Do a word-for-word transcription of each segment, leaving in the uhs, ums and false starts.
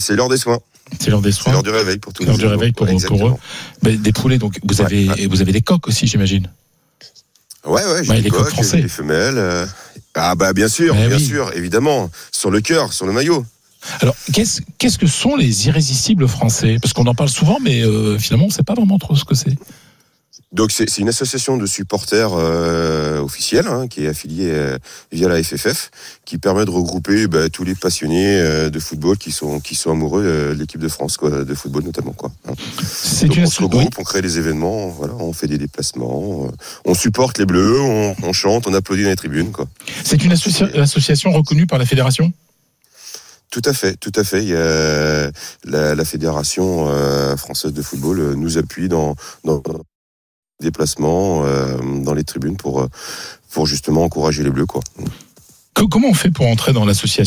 c'est l'heure des soins. C'est l'heure des soins. C'est l'heure du réveil pour tous les. L'heure du réveil pour, pour eux. Mais des poulets, donc vous avez, ouais. vous avez des coqs aussi, j'imagine. Ouais, ouais, j'ai ouais, des coqs, coqs, j'ai des femelles. Euh... Ah bah bien sûr, Mais bien oui. sûr, évidemment, sur le cœur, sur le maillot. Alors, qu'est-ce, qu'est-ce que sont les irrésistibles français ? Parce qu'on en parle souvent, mais euh, finalement, on ne sait pas vraiment trop ce que c'est. Donc, c'est, c'est une association de supporters euh, officielle, hein, qui est affiliée euh, via la F F F, qui permet de regrouper bah, tous les passionnés euh, de football qui sont qui sont amoureux euh, de l'équipe de France, quoi, de football notamment, quoi. Hein. C'est Donc, une on se regroupe, on crée des événements, voilà, on fait des déplacements, euh, on supporte les Bleus, on, on chante, on applaudit dans les tribunes, quoi. C'est une associa- association reconnue par la fédération ? Tout à fait, tout à fait. Il y a la, la fédération euh, française de football euh, nous appuie dans, dans, dans les déplacements, euh, dans les tribunes pour pour justement encourager les Bleus, quoi. Comment on fait pour entrer dans l'association ?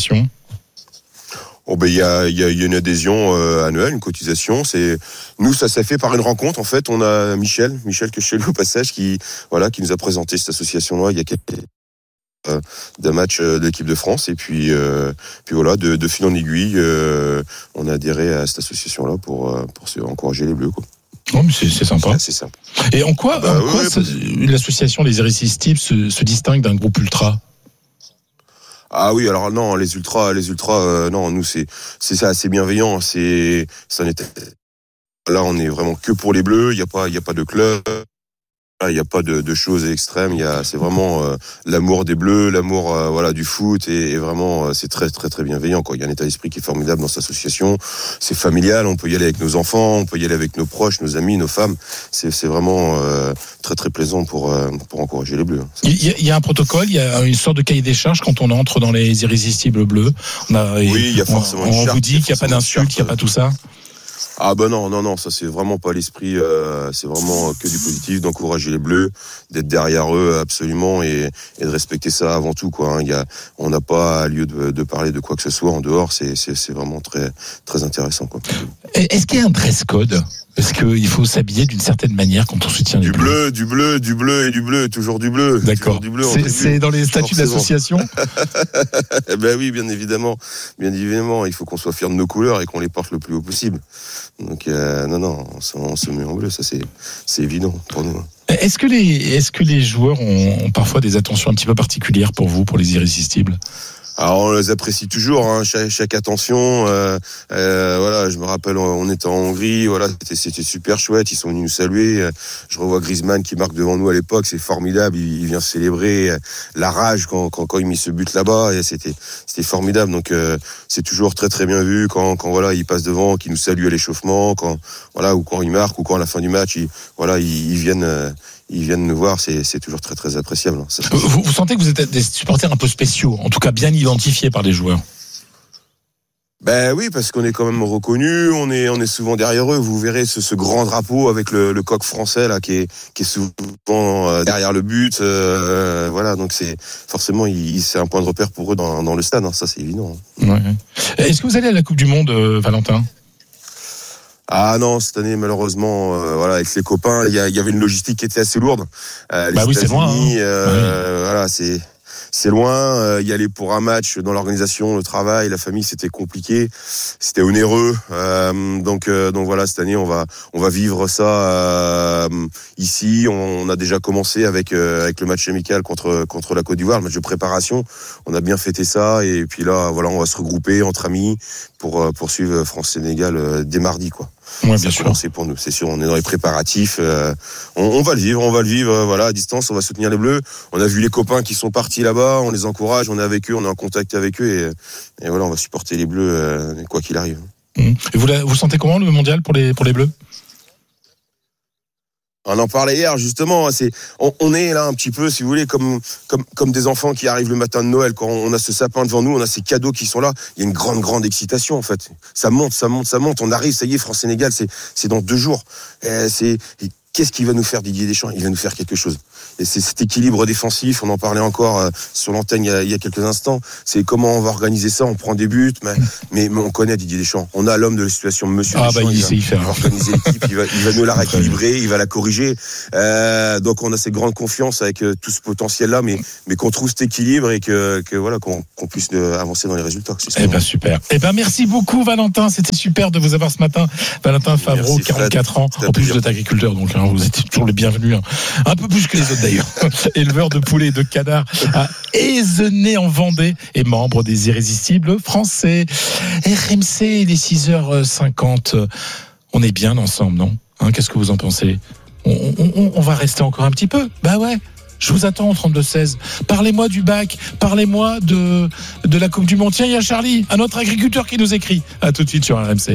Oh ben il y a il y a, y a une adhésion euh, annuelle, une cotisation. C'est nous ça s'est fait par une rencontre. En fait, on a Michel, Michel Kechelou au passage, qui voilà qui nous a présenté cette association-là il y a quelques Euh, d'un match euh, de l'équipe de France et puis euh, puis voilà de, de fil en aiguille euh, on a adhéré à cette association là pour euh, pour se encourager les Bleus, quoi. Oh, mais c'est, c'est sympa. C'est assez simple. Et en quoi, bah, en quoi ouais, ce, ouais. l'association Les Irrésistibles se, se distingue d'un groupe ultra ? Ah oui, alors non, les ultras, les ultras, euh, non, nous c'est c'est ça, assez bienveillant. C'est ça n'était là, on est vraiment que pour les Bleus. Il y a pas il y a pas de club. Il n'y a pas de, de choses extrêmes. Il y a, c'est vraiment euh, l'amour des Bleus, l'amour euh, voilà du foot et, et vraiment euh, c'est très très très bienveillant, quoi. Il y a un état d'esprit qui est formidable dans cette association. C'est familial. On peut y aller avec nos enfants, on peut y aller avec nos proches, nos amis, nos femmes. C'est, c'est vraiment euh, très très plaisant pour euh, pour encourager les Bleus. Il y, a, il y a un protocole, il y a une sorte de cahier des charges quand on entre dans les Irrésistibles Bleus. On a, oui, il y a forcément. On, une on charte, vous dit qu'il n'y a pas d'insultes, qu'il n'y a pas tout ça. Ah ben non, non, non, ça c'est vraiment pas l'esprit, euh, c'est vraiment que du positif, d'encourager les Bleus, d'être derrière eux absolument et, et de respecter ça avant tout, quoi. Hein. Il y a, on n'a pas lieu de, de parler de quoi que ce soit en dehors, c'est, c'est, c'est vraiment très, très intéressant, quoi. Est-ce qu'il y a un dress code ? Est-ce qu'il faut s'habiller d'une certaine manière quand on soutient du les Bleus ? bleu, du bleu, du bleu et du bleu, toujours du bleu. D'accord. Du bleu, c'est, c'est dans les statuts forcément. D'association ? Ben oui, bien évidemment, bien évidemment, il faut qu'on soit fiers de nos couleurs et qu'on les porte le plus haut possible. Donc euh, non, non, on, on se met en bleu, ça c'est, c'est évident pour nous. Est-ce que les, est-ce que les joueurs ont, ont parfois des attentions un petit peu particulières pour vous, pour les Irrésistibles ? Alors on les apprécie toujours, hein, chaque, chaque attention. Euh, euh, voilà, je me rappelle, on était en Hongrie, voilà, c'était, c'était super chouette. Ils sont venus nous saluer. Je revois Griezmann qui marque devant nous à l'époque, c'est formidable. Il, il vient célébrer la rage quand, quand, quand il met ce but là-bas, et c'était, c'était formidable. Donc euh, c'est toujours très très bien vu quand, quand voilà, il passe devant, qu'il nous salue à l'échauffement, quand voilà, ou quand il marque, ou quand à la fin du match, il, voilà, ils, ils viennent. Euh, Ils viennent nous voir, c'est, c'est toujours très très appréciable. Ça, vous, vous sentez que vous êtes des supporters un peu spéciaux, en tout cas bien identifiés par les joueurs ? Ben oui, parce qu'on est quand même reconnus, on est on est souvent derrière eux. Vous verrez ce, ce grand drapeau avec le, le coq français là qui est qui est souvent derrière le but. Euh, voilà, donc c'est forcément il, c'est un point de repère pour eux dans, dans le stade. Hein, ça c'est évident. Ouais. Est-ce que vous allez à la Coupe du Monde, euh, Valentin ? Ah non, cette année malheureusement, euh, voilà, avec les copains, il y, y avait une logistique qui était assez lourde. Euh, les bah oui, c'est loin. Hein. Euh, oui. Voilà, c'est c'est loin. Euh, y aller pour un match dans l'organisation, le travail, la famille, c'était compliqué, c'était onéreux. Euh, donc euh, donc voilà, cette année on va on va vivre ça euh, ici. On, on a déjà commencé avec euh, avec le match amical contre contre la Côte d'Ivoire, le match de préparation. On a bien fêté ça et puis là voilà, on va se regrouper entre amis pour euh, poursuivre France-Sénégal euh, dès mardi, quoi. Ouais, bien sûr. C'est pour nous, c'est sûr. On est dans les préparatifs. Euh, on, on va le vivre, on va le vivre. Euh, voilà, à distance, on va soutenir les Bleus. On a vu les copains qui sont partis là-bas. On les encourage. On est avec eux, on est en contact avec eux et, et voilà, on va supporter les Bleus euh, quoi qu'il arrive. Mmh. Et vous, la, vous sentez comment le mondial pour les pour les Bleus ? On en parlait hier justement. C'est, on, on est là un petit peu, si vous voulez, comme comme comme des enfants qui arrivent le matin de Noël. Quand on a ce sapin devant nous, on a ces cadeaux qui sont là. Il y a une grande grande excitation en fait. Ça monte, ça monte, ça monte. On arrive, ça y est, France-Sénégal, c'est c'est dans deux jours. Et c'est qu'est-ce qu'il va nous faire Didier Deschamps ? Il va nous faire quelque chose. Et c'est cet équilibre défensif, on en parlait encore euh, sur l'antenne il y, a, il y a quelques instants. C'est comment on va organiser ça, on prend des buts, mais, mais, mais on connaît Didier Deschamps. On a l'homme de la situation, Monsieur ah, Deschamps. Bah, il, il, va, il, il va organiser l'équipe, il va, il va nous la rééquilibrer, il va la corriger. Euh, donc on a cette grande confiance avec euh, tout ce potentiel-là, mais, mais qu'on trouve cet équilibre et que, que voilà, qu'on, qu'on puisse euh, avancer dans les résultats. C'est eh ben super. Eh ben merci beaucoup Valentin, c'était super de vous avoir ce matin. Valentin Favreau, merci, quarante-quatre ans, en plus d'être agriculteur, donc hein, vous êtes toujours le bienvenu, hein. Un peu plus que les autres d'ailleurs. Éleveur de poulets et de canards à Aizenay en Vendée et membre des Irrésistibles français. R M C, il est six heures cinquante. On est bien ensemble, non hein, qu'est-ce que vous en pensez? on, on, on va rester encore un petit peu. Bah ouais. Je vous attends au trente-deux seize. Parlez-moi du bac, parlez-moi de, de la Coupe du Monde. Tiens, il y a Charlie, un autre agriculteur qui nous écrit. À tout de suite sur R M C.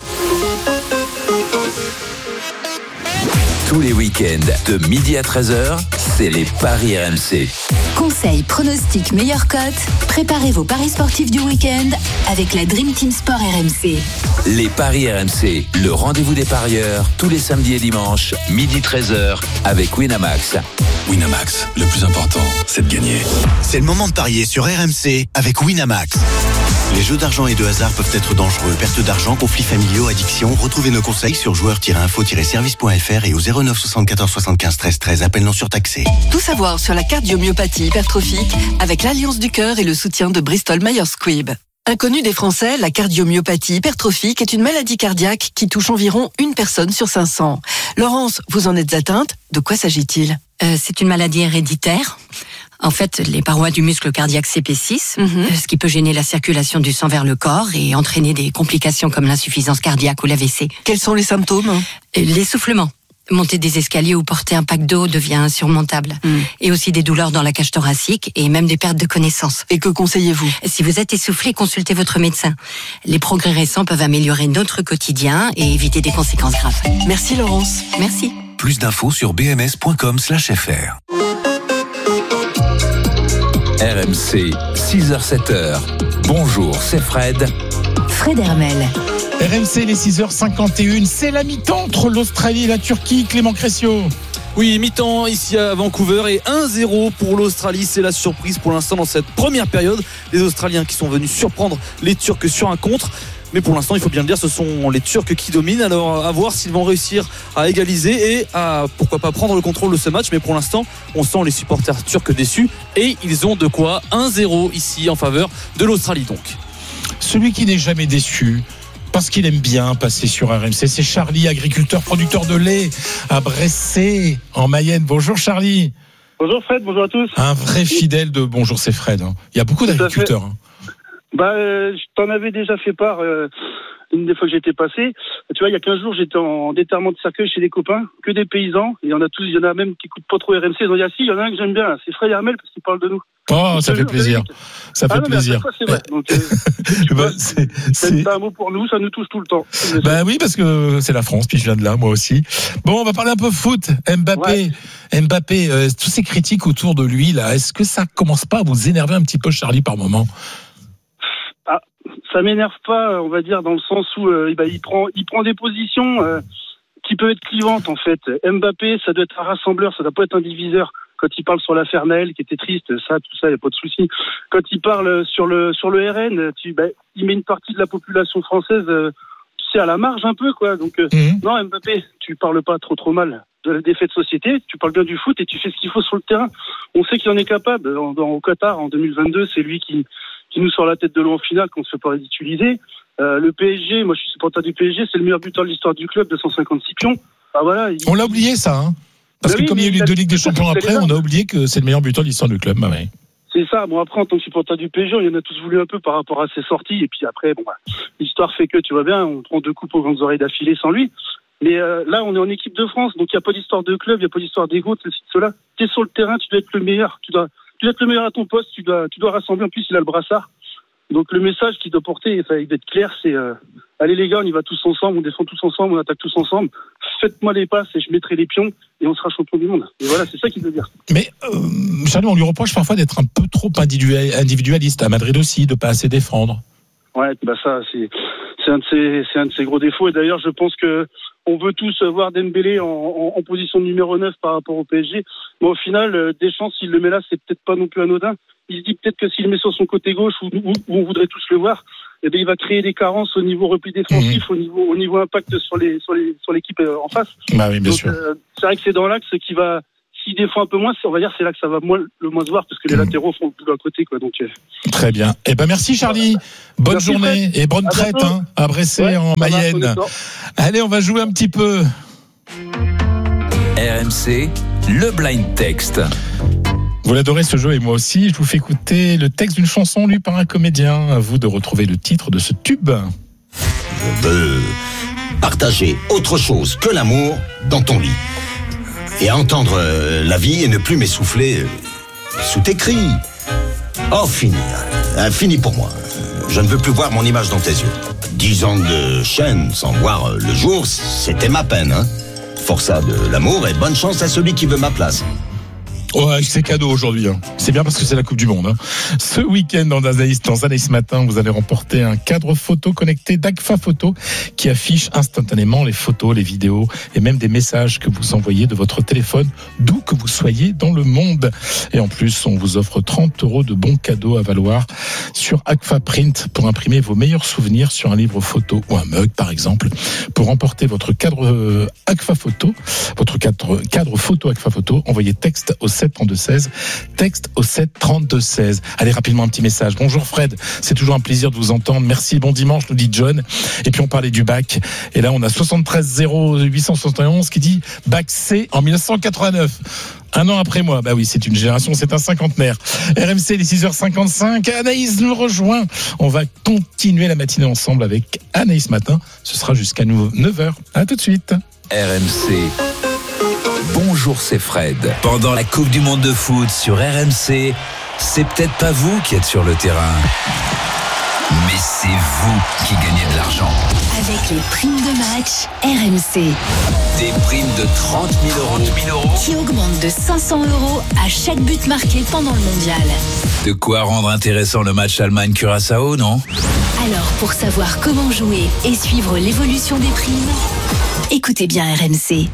Tous les week-ends, de midi à treize heures, c'est les Paris R M C. Conseils, pronostics, meilleures cotes. Préparez vos paris sportifs du week-end avec la Dream Team Sport R M C. Les Paris R M C, le rendez-vous des parieurs, tous les samedis et dimanches, midi treize heures, avec Winamax. Winamax, le plus important, c'est de gagner. C'est le moment de parier sur R M C avec Winamax. Les jeux d'argent et de hasard peuvent être dangereux. Perte d'argent, conflits familiaux, addiction. Retrouvez nos conseils sur joueurs tiret info tiret service point f r et au zéro neuf soixante-quatorze soixante-quinze treize treize. Appel non surtaxé. Tout savoir sur la cardiomyopathie hypertrophique avec l'Alliance du Cœur et le soutien de Bristol Myers Squibb. Inconnue des Français, la cardiomyopathie hypertrophique est une maladie cardiaque qui touche environ une personne sur cinq cents. Laurence, vous en êtes atteinte ? De quoi s'agit-il ? euh, C'est une maladie héréditaire. En fait, les parois du muscle cardiaque s'épaississent, mm-hmm. ce qui peut gêner la circulation du sang vers le corps et entraîner des complications comme l'insuffisance cardiaque ou l'A V C. Quels sont les symptômes ? L'essoufflement. Monter des escaliers ou porter un pack d'eau devient insurmontable. Mm. Et aussi des douleurs dans la cage thoracique et même des pertes de connaissance. Et que conseillez-vous ? Si vous êtes essoufflé, consultez votre médecin. Les progrès récents peuvent améliorer notre quotidien et éviter des conséquences graves. Merci Laurence. Merci. Plus d'infos sur b m s point com slash f r. R M C, six heures sept heures. Bonjour, c'est Fred. Fred Hermel. R M C, les six heures cinquante et une, c'est la mi-temps entre l'Australie et la Turquie. Clément Crécio. Oui, mi-temps ici à Vancouver et un zéro pour l'Australie. C'est la surprise pour l'instant dans cette première période. Les Australiens qui sont venus surprendre les Turcs sur un contre. Mais pour l'instant, il faut bien le dire, ce sont les Turcs qui dominent. Alors à voir s'ils vont réussir à égaliser et à, pourquoi pas, prendre le contrôle de ce match. Mais pour l'instant, on sent les supporters turcs déçus. Et ils ont de quoi un zéro ici en faveur de l'Australie donc. Celui qui n'est jamais déçu, parce qu'il aime bien passer sur R M C, c'est Charlie, agriculteur, producteur de lait à Bressay, en Mayenne. Bonjour Charlie. Bonjour Fred, bonjour à tous. Un vrai fidèle de Bonjour c'est Fred. Hein. Il y a beaucoup d'agriculteurs. Hein. Bah, euh, je t'en avais déjà fait part euh, une des fois que j'étais passé. Tu vois, il y a quinze jours, j'étais en déterrement de cercueil chez des copains, que des paysans. Et il y en a tous, il y en a même qui écoutent pas trop R M C. Ils ont dit, ah si, il y en a un que j'aime bien, c'est Fred Hermel parce qu'il parle de nous. Oh, ça fait plaisir. Ça fait plaisir. C'est vrai. Donc, euh, bah, c'est, c'est... c'est un mot pour nous, ça nous touche tout le temps. Bah oui, parce que c'est la France, puis je viens de là, moi aussi. Bon, on va parler un peu foot. Mbappé, ouais. Mbappé, euh, tous ces critiques autour de lui, là, est-ce que ça commence pas à vous énerver un petit peu, Charlie, par moment? Ah, ça m'énerve pas, on va dire, dans le sens où euh, bah, il prend, il prend des positions euh, qui peuvent être clivantes, en fait. Mbappé, ça doit être un rassembleur, ça doit pas être un diviseur. Quand il parle sur l'affaire Naël, qui était triste, ça, tout ça, il n'y a pas de souci. Quand il parle sur le sur le R N, tu, bah, il met une partie de la population française, euh, tu sais, à la marge un peu, quoi. Donc, euh, mmh. non, Mbappé, tu parles pas trop trop mal de, des faits de société, tu parles bien du foot et tu fais ce qu'il faut sur le terrain. On sait qu'il en est capable. En, en, au Qatar, en deux mille vingt-deux, c'est lui qui, qui nous sort la tête de l'eau en finale, qu'on ne se fait pas ridiculiser. Euh, le P S G, moi je suis supporter du P S G, c'est le meilleur buteur de l'histoire du club, deux cent cinquante-six pions. Ah, voilà, il... On l'a oublié, ça, hein. Parce bah que oui, comme il y a eu les deux Ligues des Champions après, on a oublié que c'est le meilleur buteur de l'histoire du club. Bah ouais. C'est ça. Bon, après, en tant que supporter du P S G, il y en a tous voulu un peu par rapport à ses sorties. Et puis après, bon, bah, l'histoire fait que, tu vois bien, on prend deux coupes aux grandes oreilles d'affilée sans lui. Mais euh, là, on est en équipe de France, donc il n'y a pas d'histoire de club, il n'y a pas d'histoire d'égo, ceci, cela. Tu es sur le terrain, tu dois être le meilleur. Tu dois, tu dois être le meilleur à ton poste, tu dois, tu dois rassembler. En plus, il a le brassard. Donc le message qu'il doit porter, enfin, il doit être clair, c'est euh, allez les gars, on y va tous ensemble, on défend tous ensemble, on attaque tous ensemble. Faites-moi les passes et je mettrai les pions et on sera champion du monde. Et voilà, c'est ça qu'il veut dire. Mais euh, Charlie, on lui reproche parfois d'être un peu trop individualiste, à Madrid aussi, de pas assez défendre. Ouais, bah ça, c'est c'est un de ses c'est un de ses gros défauts. Et d'ailleurs, je pense que on veut tous voir Dembélé en, en, en position de numéro neuf par rapport au P S G. Mais au final, Deschamps, s'il le met là, c'est peut-être pas non plus anodin. Il se dit peut-être que s'il le met sur son côté gauche, où, où, où on voudrait tous le voir, eh bien, il va créer des carences au niveau repli défensif, mmh. au niveau, au niveau impact sur les, sur les, sur l'équipe en face. Bah oui, bien Donc, sûr. Euh, c'est vrai que c'est dans l'axe qui va, s'il défend un peu moins, on va dire, c'est là que ça va moins, le moins se voir, parce que les mmh. latéraux font le boulot à côté, quoi. Donc, euh... Très bien. Eh ben, merci, Charlie. Bonne merci, journée Fred. et bonne à traite, hein, à Bressé, ouais, en Mayenne. Allez, on va jouer un petit peu. R M C, le blind text. Vous l'adorez ce jeu et moi aussi. Je vous fais écouter le texte d'une chanson lue par un comédien. À vous de retrouver le titre de ce tube. On peut partager autre chose que l'amour dans ton lit. Et entendre la vie et ne plus m'essouffler sous tes cris. Oh, fini. Fini pour moi. Je ne veux plus voir mon image dans tes yeux. Dix ans de chaîne sans voir le jour, c'était ma peine. Hein. Forçat de l'amour et bonne chance à celui qui veut ma place. Ouais, c'est cadeau aujourd'hui. Hein. C'est bien parce que c'est la Coupe du Monde. Hein. Ce week-end, dans Anaïs, dans Anaïs Matin, vous allez remporter un cadre photo connecté d'Agfa Photo qui affiche instantanément les photos, les vidéos et même des messages que vous envoyez de votre téléphone, d'où que vous soyez dans le monde. Et en plus, on vous offre trente euros de bons cadeaux à valoir sur Agfa Print pour imprimer vos meilleurs souvenirs sur un livre photo ou un mug, par exemple. Pour remporter votre cadre Agfa Photo, votre cadre, cadre photo Agfa Photo, envoyez texte au sept trente-deux seize, texte au sept trente-deux seize. Allez, rapidement un petit message. Bonjour Fred, c'est toujours un plaisir de vous entendre. Merci, bon dimanche, nous dit John. Et puis on parlait du bac. Et là, on a soixante-treize zéro huit cent soixante et onze qui dit bac C en dix-neuf cent quatre-vingt-neuf. Un an après moi. Bah oui, c'est une génération, c'est un cinquantenaire. R M C, les six heures cinquante-cinq. Anaïs nous rejoint. On va continuer la matinée ensemble avec Anaïs Matin. Ce sera jusqu'à neuf heures. À tout de suite. R M C. Bonjour, c'est Fred. Pendant la Coupe du Monde de foot sur R M C, c'est peut-être pas vous qui êtes sur le terrain, mais c'est vous qui gagnez de l'argent. Avec les primes de match R M C. Des primes de trente mille euros qui augmentent de cinq cents euros à chaque but marqué pendant le mondial. De quoi rendre intéressant le match Allemagne-Curaçao, non ? Alors, pour savoir comment jouer et suivre l'évolution des primes, écoutez bien R M C.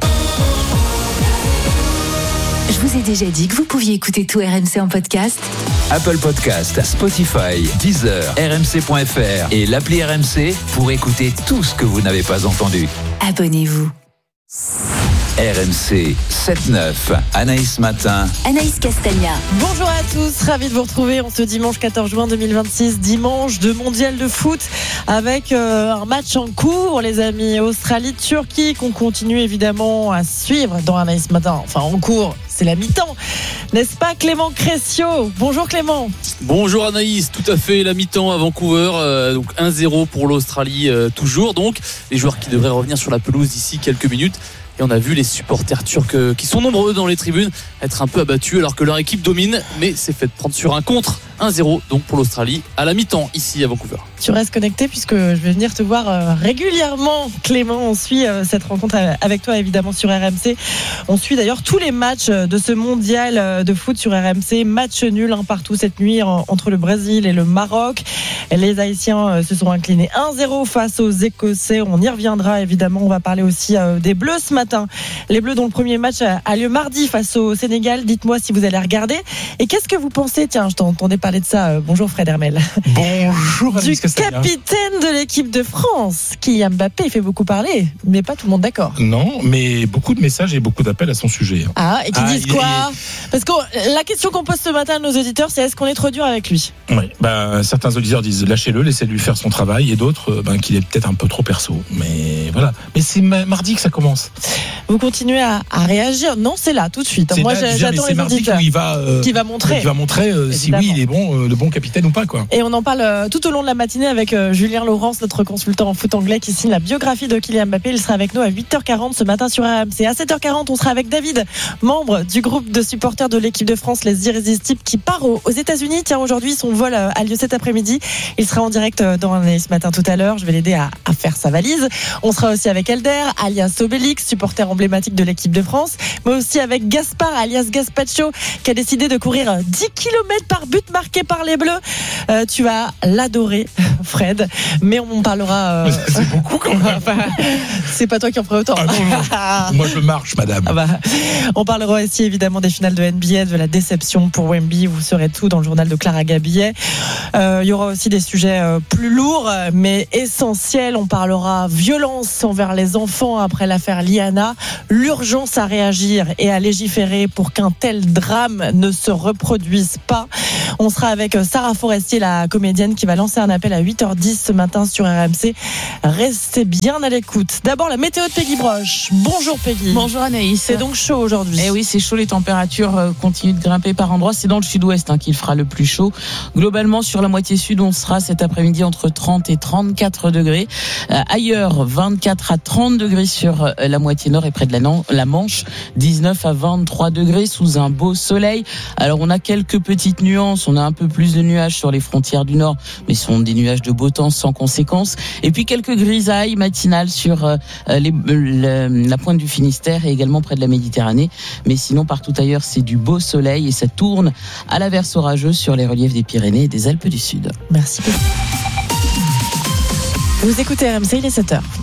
Je vous ai déjà dit que vous pouviez écouter tout R M C en podcast. Apple Podcast, Spotify, Deezer, R M C point F R et l'appli R M C pour écouter tout ce que vous n'avez pas entendu. Abonnez-vous. R M C sept neuf, Anaïs Matin. Anaïs Castagna. Bonjour à tous, ravi de vous retrouver en ce dimanche quatorze juin deux mille vingt-six, dimanche de mondial de foot avec euh, un match en cours, les amis. Australie-Turquie qu'on continue évidemment à suivre dans Anaïs Matin. Enfin en cours, c'est la mi-temps, n'est-ce pas Clément Cressio? Bonjour Clément. Bonjour Anaïs, tout à fait, la mi-temps à Vancouver, euh, donc un zéro pour l'Australie euh, toujours, donc les joueurs qui devraient revenir sur la pelouse d'ici quelques minutes. Et on a vu les supporters turcs qui sont nombreux dans les tribunes être un peu abattus alors que leur équipe domine, mais s'est fait prendre sur un contre. un zéro donc pour l'Australie à la mi-temps ici à Vancouver. Tu restes connecté puisque je vais venir te voir régulièrement Clément. On suit cette rencontre avec toi évidemment sur R M C. On suit d'ailleurs tous les matchs de ce mondial de foot sur R M C. Match nul un partout cette nuit entre le Brésil et le Maroc. Les Haïtiens se sont inclinés un zéro face aux Écossais. On y reviendra évidemment. On va parler aussi des Bleus ce matin. Les Bleus dont le premier match a lieu mardi face au Sénégal. Dites-moi si vous allez regarder. Et qu'est-ce que vous pensez? Tiens, je t'entendais parler de ça. Bonjour Fred Hermel. Bonjour du capitaine de l'équipe de France, Kylian Mbappé, il fait beaucoup parler, mais pas tout le monde d'accord. Non, mais beaucoup de messages et beaucoup d'appels à son sujet. Ah, et qui ah, disent quoi est... Parce que la question qu'on pose ce matin à nos auditeurs, c'est est-ce qu'on est trop dur avec lui? Oui, bah, certains auditeurs disent lâchez-le, laissez-lui faire son travail, et d'autres ben, qu'il est peut-être un peu trop perso. Mais voilà. Mais c'est mardi que ça commence. Vous continuez à, à réagir? Non, c'est là, tout de suite. C'est Moi, là, j'attends les auditeurs. Il va, euh, qui va montrer, qui va montrer euh, si oui, il est bon, euh, le bon capitaine ou pas, quoi. Et on en parle euh, tout au long de la matinée avec euh, Julien Laurence, notre consultant en foot anglais, qui signe la biographie de Kylian Mbappé. Il sera avec nous à huit heures quarante ce matin sur R M C. À sept heures quarante, on sera avec David, membre du groupe de supporters de l'équipe de France, les Irrésistibles, qui part aux, aux États-Unis. Tiens, aujourd'hui, son vol a lieu cet après-midi. Il sera en direct dans ce matin tout à l'heure. Je vais l'aider à, à faire sa valise. On sera aussi avec Elder, alias Obélix, supporter emblématique de l'équipe de France, mais aussi avec Gaspard, alias Gaspacho, qui a décidé de courir dix kilomètres par but marqué par les Bleus. Euh, tu vas l'adorer, Fred, mais on parlera... Euh... C'est beaucoup quand même. Enfin, c'est pas toi qui en ferais autant. Ah non, moi je marche, madame. Ah bah, on parlera aussi évidemment des finales de N B A, de la déception pour Wemby. Vous saurez tout dans le journal de Clara Gabillet. Euh, il y aura aussi des sujets euh, plus lourds, mais essentiels. On parlera violence envers les enfants après l'affaire Liana, l'urgence à réagir et à légiférer pour qu'un tel drame ne se reproduise pas. On sera avec Sarah Forestier, la comédienne, qui va lancer un appel à huit heures dix ce matin sur R M C. Restez bien à l'écoute. D'abord, la météo de Peggy Broche. Bonjour Peggy. Bonjour Anaïs. C'est donc chaud aujourd'hui. Eh oui, c'est chaud. Les températures continuent de grimper par endroits. C'est dans le sud-ouest hein, qu'il fera le plus chaud. Globalement, sur la moitié sud, on sera cet après-midi entre trente et trente-quatre degrés. Euh, ailleurs, vingt-quatre à trente degrés sur euh, la moitié nord et près de la, la Manche. dix-neuf à vingt-trois degrés sous un beau soleil. Alors, on a quelques petites nuances. On a un peu plus de nuages sur les frontières du nord, mais ce sont des nuages de beau temps sans conséquence. Et puis, quelques grisailles matinales sur euh, les, le, la pointe du Finistère et également près de la Méditerranée. Mais sinon, partout ailleurs, c'est du beau soleil et ça tourne à l'averse orageuse sur les reliefs des Pyrénées et des Alpes du Sud. Merci beaucoup. Vous écoutez R M C, il est sept heures.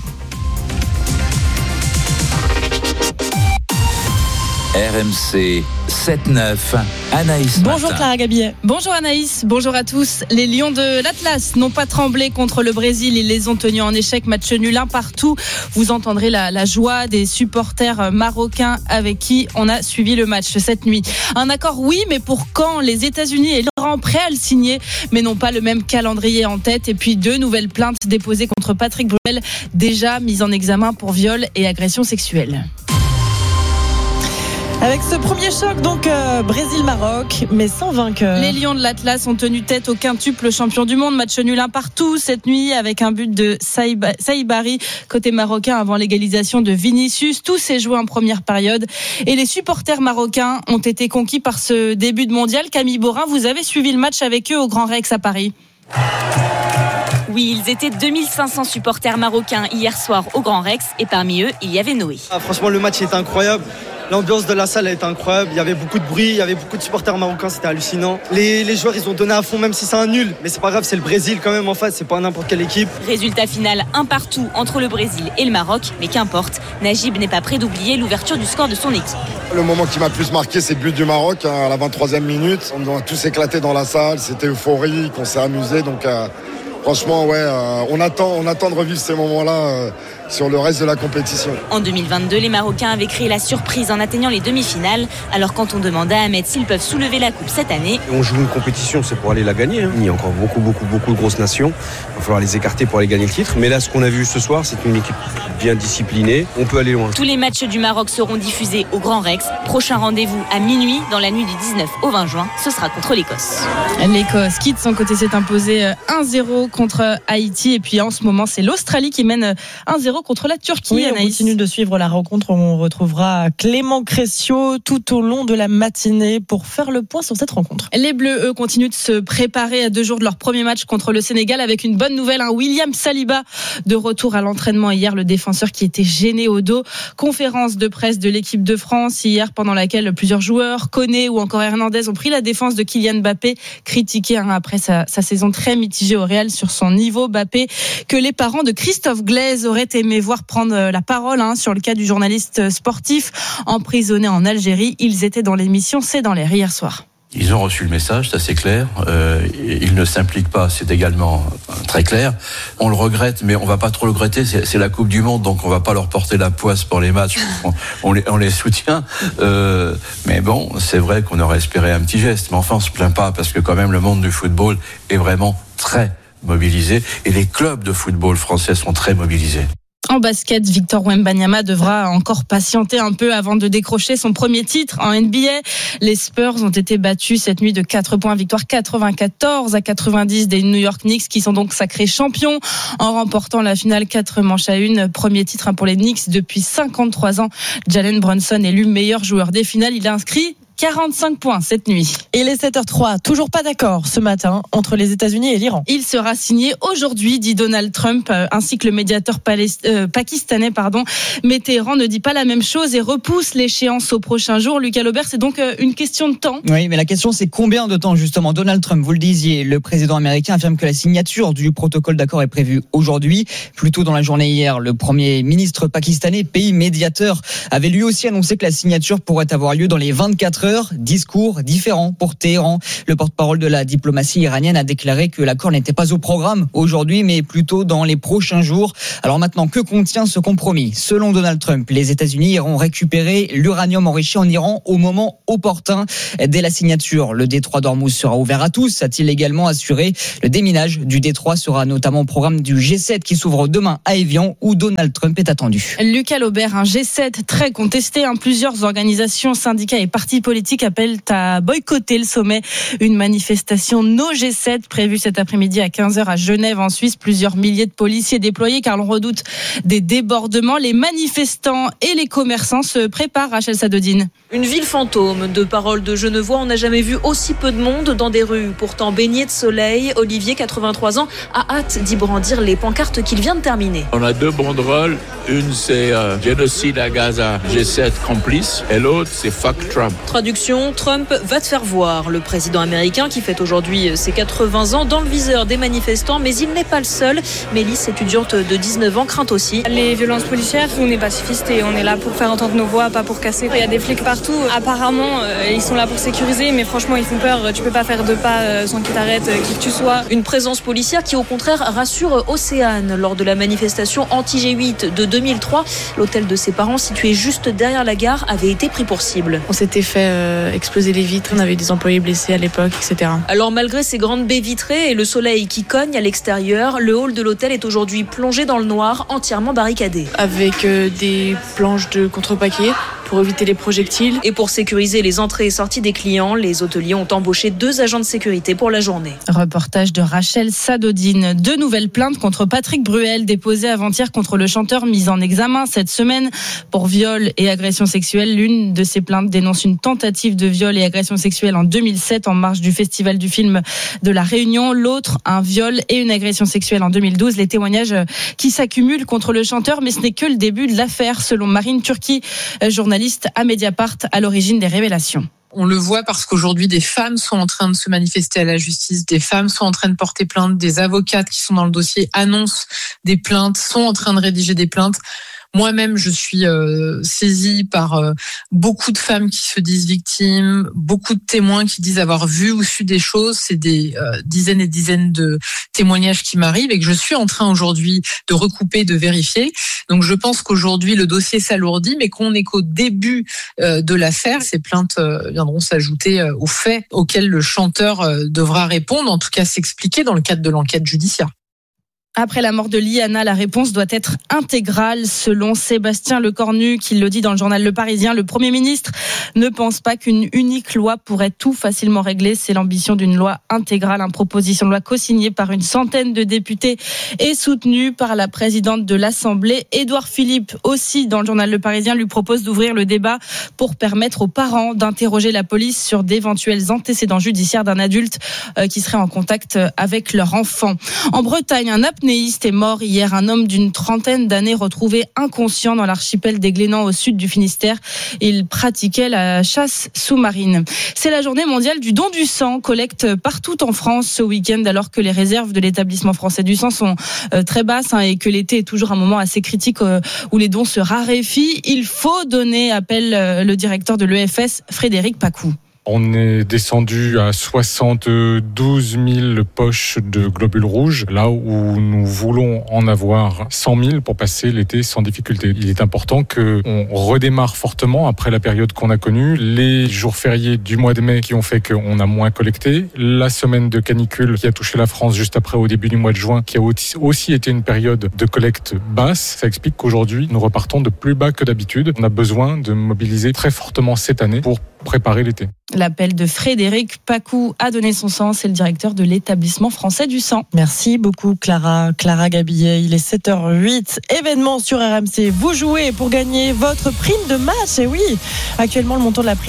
R M C sept neuf, Anaïs. Bonjour Clara Gabillet. Bonjour Anaïs, bonjour à tous. Les Lions de l'Atlas n'ont pas tremblé contre le Brésil, ils les ont tenus en échec, match nul un partout. Vous entendrez la, la joie des supporters marocains avec qui on a suivi le match cette nuit. Un accord oui, mais pour quand? Les États-Unis et l'Iran prêts à le signer, mais n'ont pas le même calendrier en tête. Et puis deux nouvelles plaintes déposées contre Patrick Bruel, déjà mis en examen pour viol et agression sexuelle. Avec ce premier choc, donc euh, Brésil-Maroc, mais sans vainqueur. Les Lions de l'Atlas ont tenu tête au quintuple champion du monde. Match nul un partout cette nuit avec un but de Saïbari côté marocain avant l'égalisation de Vinicius. Tout s'est joué en première période et les supporters marocains ont été conquis par ce début de mondial. Camille Borin, vous avez suivi le match avec eux au Grand Rex à Paris. Oui, ils étaient deux mille cinq cents supporters marocains hier soir au Grand Rex et parmi eux, il y avait Noé. Ah, franchement, le match est incroyable. L'ambiance de la salle est incroyable. Il y avait beaucoup de bruit, il y avait beaucoup de supporters marocains, c'était hallucinant. Les, les joueurs, ils ont donné à fond, même si c'est un nul. Mais c'est pas grave, c'est le Brésil quand même en face, c'est pas n'importe quelle équipe. Résultat final, un partout entre le Brésil et le Maroc. Mais qu'importe, Najib n'est pas prêt d'oublier l'ouverture du score de son équipe. Le moment qui m'a le plus marqué, c'est le but du Maroc hein, à la vingt-troisième minute. On a tous éclaté dans la salle, c'était euphorique, on s'est amusé. Donc euh, franchement, ouais, euh, on, attend, on attend de revivre ces moments-là. Euh, sur le reste de la compétition. En deux mille vingt-deux, les Marocains avaient créé la surprise en atteignant les demi-finales. Alors quand on demande à Ahmed s'ils peuvent soulever la coupe cette année... On joue une compétition, c'est pour aller la gagner. Hein. Il y a encore beaucoup, beaucoup, beaucoup de grosses nations. Il va falloir les écarter pour aller gagner le titre. Mais là, ce qu'on a vu ce soir, c'est une équipe bien disciplinée. On peut aller loin. Tous les matchs du Maroc seront diffusés au Grand Rex. Prochain rendez-vous à minuit, dans la nuit du dix-neuf au vingt juin. Ce sera contre l'Écosse. L'Écosse qui, de son côté, s'est imposée un zéro contre Haïti. Et puis en ce moment, c'est l'Australie qui mène un zéro contre la Turquie. Oui, on continue de suivre la rencontre. On retrouvera Clément Cressio tout au long de la matinée pour faire le point sur cette rencontre. Les Bleus, eux, continuent de se préparer à deux jours de leur premier match contre le Sénégal avec une bonne nouvelle. Hein. William Saliba de retour à l'entraînement hier, le défenseur qui était gêné au dos. Conférence de presse de l'équipe de France hier pendant laquelle plusieurs joueurs, Koné ou encore Hernandez, ont pris la défense de Kylian Mbappé, critiqué hein, après sa, sa saison très mitigée au Real sur son niveau. Mbappé, que les parents de Christophe Glaise auraient aimé voir prendre la parole hein, sur le cas du journaliste sportif emprisonné en Algérie. Ils étaient dans l'émission C'est dans l'air hier soir. Ils ont reçu le message, c'est assez clair. Euh, ils ne s'impliquent pas, c'est également très clair. On le regrette, mais on va pas trop le regretter. C'est, c'est la Coupe du Monde, donc on va pas leur porter la poisse pour les matchs. On, on, les, on les soutient. Euh, mais bon, c'est vrai qu'on aurait espéré un petit geste. Mais enfin, on se plaint pas parce que quand même le monde du football est vraiment très mobilisé et les clubs de football français sont très mobilisés. En basket, Victor Wembanyama devra encore patienter un peu avant de décrocher son premier titre en N B A. Les Spurs ont été battus cette nuit de quatre points, victoire quatre-vingt-quatorze à quatre-vingt-dix des New York Knicks qui sont donc sacrés champions en remportant la finale quatre manches à une. Premier titre pour les Knicks depuis cinquante-trois ans. Jalen Brunson élu meilleur joueur des finales. Il a inscrit quarante-cinq points cette nuit. Et les sept heures trois, toujours pas d'accord ce matin entre les États-Unis et l'Iran. Il sera signé aujourd'hui, dit Donald Trump, ainsi que le médiateur palest- euh, pakistanais, pardon. Mais Téhéran ne dit pas la même chose et repousse l'échéance au prochain jour. Lucas Laubert, c'est donc une question de temps. Oui, mais la question c'est combien de temps justement. Donald Trump, vous le disiez, le président américain affirme que la signature du protocole d'accord est prévue aujourd'hui. Plus tôt dans la journée hier, le premier ministre pakistanais, pays médiateur, avait lui aussi annoncé que la signature pourrait avoir lieu dans les vingt-quatre heures. Discours différent pour Téhéran. Le porte-parole de la diplomatie iranienne a déclaré que l'accord n'était pas au programme aujourd'hui, mais plutôt dans les prochains jours. Alors maintenant, que contient ce compromis ? Selon Donald Trump, les États-Unis iront récupérer l'uranium enrichi en Iran au moment opportun. Dès la signature, le détroit d'Ormuz sera ouvert à tous, a-t-il également assuré. Le déminage du détroit sera notamment au programme du G sept qui s'ouvre demain à Évian, où Donald Trump est attendu. Lucas Laubert, un G sept très contesté. Hein. Plusieurs organisations, syndicats et partis politiques appellent à boycotter le sommet. Une manifestation No G sept prévue cet après-midi à quinze heures à Genève en Suisse. Plusieurs milliers de policiers déployés car l'on redoute des débordements. Les manifestants et les commerçants se préparent, Rachel Sadodine. Une ville fantôme, de paroles de Genevois, on n'a jamais vu aussi peu de monde dans des rues pourtant baignées de soleil. Olivier, quatre-vingt-trois ans, a hâte d'y brandir les pancartes qu'il vient de terminer. On a deux banderoles, une c'est euh, génocide à Gaza, G sept complice, et l'autre c'est fuck Trump. Traduction, Trump va te faire voir. Le président américain qui fête aujourd'hui ses quatre-vingts ans dans le viseur des manifestants, mais il n'est pas le seul. Mélisse, étudiante de dix-neuf ans, craint aussi les violences policières. On est pacifistes et on est là pour faire entendre nos voix, pas pour casser. Il y a des flics partout. Apparemment, euh, ils sont là pour sécuriser, mais franchement, ils font peur. Tu peux pas faire deux pas euh, sans qu'ils t'arrêtent, euh, qui que tu sois. Une présence policière qui, au contraire, rassure Océane. Lors de la manifestation anti-G huit de deux mille trois, l'hôtel de ses parents, situé juste derrière la gare, avait été pris pour cible. On s'était fait euh, exploser les vitres. On avait des employés blessés à l'époque, et cetera. Alors, malgré ces grandes baies vitrées et le soleil qui cogne à l'extérieur, le hall de l'hôtel est aujourd'hui plongé dans le noir, entièrement barricadé. Avec euh, des planches de contrepaquet pour éviter les projectiles. Et pour sécuriser les entrées et sorties des clients, les hôteliers ont embauché deux agents de sécurité pour la journée. Reportage de Rachel Sadodine. Deux nouvelles plaintes contre Patrick Bruel déposées avant-hier contre le chanteur mis en examen cette semaine pour viol et agression sexuelle. L'une de ces plaintes dénonce une tentative de viol et agression sexuelle en deux mille sept en marge du Festival du film de La Réunion. L'autre, un viol et une agression sexuelle en deux mille douze. Les témoignages qui s'accumulent contre le chanteur, mais ce n'est que le début de l'affaire, selon Marine Turki, journaliste à Mediapart, à l'origine des révélations. On le voit parce qu'aujourd'hui, des femmes sont en train de se manifester à la justice, des femmes sont en train de porter plainte, des avocates qui sont dans le dossier annoncent des plaintes, sont en train de rédiger des plaintes. Moi-même, je suis euh, saisie par euh, beaucoup de femmes qui se disent victimes, beaucoup de témoins qui disent avoir vu ou su des choses. C'est des euh, dizaines et dizaines de témoignages qui m'arrivent et que je suis en train aujourd'hui de recouper, de vérifier. Donc je pense qu'aujourd'hui, le dossier s'alourdit, mais qu'on n'est qu'au début euh, de l'affaire. Ces plaintes euh, viendront s'ajouter euh, aux faits auxquels le chanteur euh, devra répondre, en tout cas s'expliquer dans le cadre de l'enquête judiciaire. Après la mort de Liana, la réponse doit être intégrale, selon Sébastien Lecornu, qui le dit dans le journal Le Parisien. Le Premier ministre ne pense pas qu'une unique loi pourrait tout facilement régler. C'est l'ambition d'une loi intégrale, une proposition de loi co-signée par une centaine de députés et soutenue par la présidente de l'Assemblée. Édouard Philippe, aussi dans le journal Le Parisien, lui propose d'ouvrir le débat pour permettre aux parents d'interroger la police sur d'éventuels antécédents judiciaires d'un adulte qui serait en contact avec leur enfant. En Bretagne, un apnéiste est mort hier. Un homme d'une trentaine d'années retrouvé inconscient dans l'archipel des Glénans au sud du Finistère. Il pratiquait la chasse sous-marine. C'est la journée mondiale du don du sang, collecte partout en France ce week-end alors que les réserves de l'établissement français du sang sont très basses hein, et que l'été est toujours un moment assez critique euh, où les dons se raréfient. Il faut donner, appelle le directeur de l'E F S, Frédéric Pacou. On est descendu à soixante-douze mille poches de globules rouges, là où nous voulons en avoir cent mille pour passer l'été sans difficulté. Il est important qu'on redémarre fortement après la période qu'on a connue, les jours fériés du mois de mai qui ont fait qu'on a moins collecté, la semaine de canicule qui a touché la France juste après au début du mois de juin, qui a aussi été une période de collecte basse. Ça explique qu'aujourd'hui, nous repartons de plus bas que d'habitude. On a besoin de mobiliser très fortement cette année pour préparer l'été. L'appel de Frédéric Pacou a donné son sang, c'est le directeur de l'établissement français du sang. Merci beaucoup Clara, Clara Gabillet. Il est sept heures huit, événement sur R M C. Vous jouez pour gagner votre prime de match, et oui, actuellement le montant de la prime,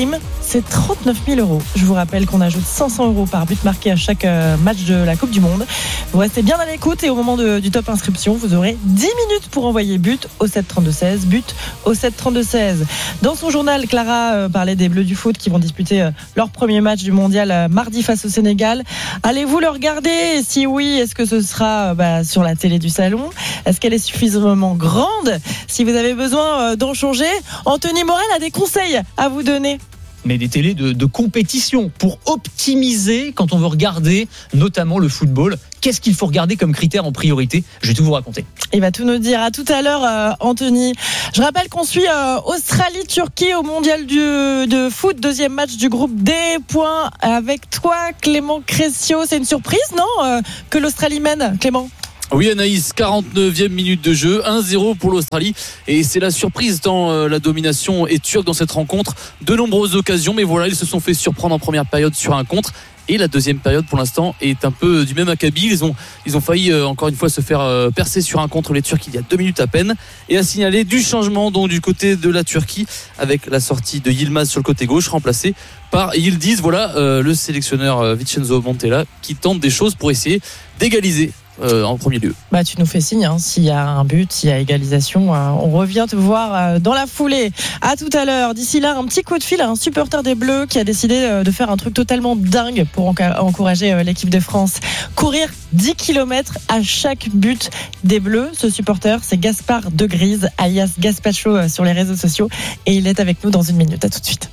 c'est trente-neuf mille euros. Je vous rappelle qu'on ajoute cinq cents euros par but marqué à chaque match de la Coupe du Monde. Vous restez bien à l'écoute et au moment de, du top inscription, vous aurez dix minutes pour envoyer but au sept trente-deux seize. But au sept trente-deux seize. Dans son journal, Clara euh, parlait des Bleus du foot qui vont disputer euh, leur premier match du mondial euh, mardi face au Sénégal. Allez-vous le regarder ? Et si oui, est-ce que ce sera euh, bah, sur la télé du salon ? Est-ce qu'elle est suffisamment grande ? Si vous avez besoin euh, d'en changer, Anthony Morel a des conseils à vous donner. Mais des télés de, de compétition pour optimiser quand on veut regarder notamment le football. Qu'est-ce qu'il faut regarder comme critère en priorité ? Je vais tout vous raconter. Il va tout nous dire. À tout à l'heure, euh, Anthony. Je rappelle qu'on suit euh, Australie-Turquie au mondial du, de foot. Deuxième match du groupe D. Point avec toi, Clément Cressio. C'est une surprise, non euh, que l'Australie mène, Clément ? Oui, Anaïs, quarante-neuvième minute de jeu, un zéro pour l'Australie. Et c'est la surprise tant euh, la domination est turque dans cette rencontre. De nombreuses occasions, mais voilà, ils se sont fait surprendre en première période sur un contre. Et la deuxième période, pour l'instant, est un peu du même acabit. Ils ont, ils ont failli, euh, encore une fois, se faire euh, percer sur un contre, les Turcs, il y a deux minutes à peine. Et à signaler du changement donc, du côté de la Turquie, avec la sortie de Yilmaz sur le côté gauche, remplacé par Yildiz. Voilà, euh, le sélectionneur euh, Vincenzo Montella, qui tente des choses pour essayer d'égaliser. Euh, en premier lieu. Bah, tu nous fais signe, hein, s'il y a un but, s'il y a égalisation, euh, on revient te voir euh, dans la foulée. À tout à l'heure. D'ici là, un petit coup de fil à un supporter des Bleus qui a décidé euh, de faire un truc totalement dingue pour enca- encourager euh, l'équipe de France. Courir dix kilomètres à chaque but des Bleus. Ce supporter, c'est Gaspard de Grise, alias Gaspacho euh, sur les réseaux sociaux. Et il est avec nous dans une minute. À tout de suite.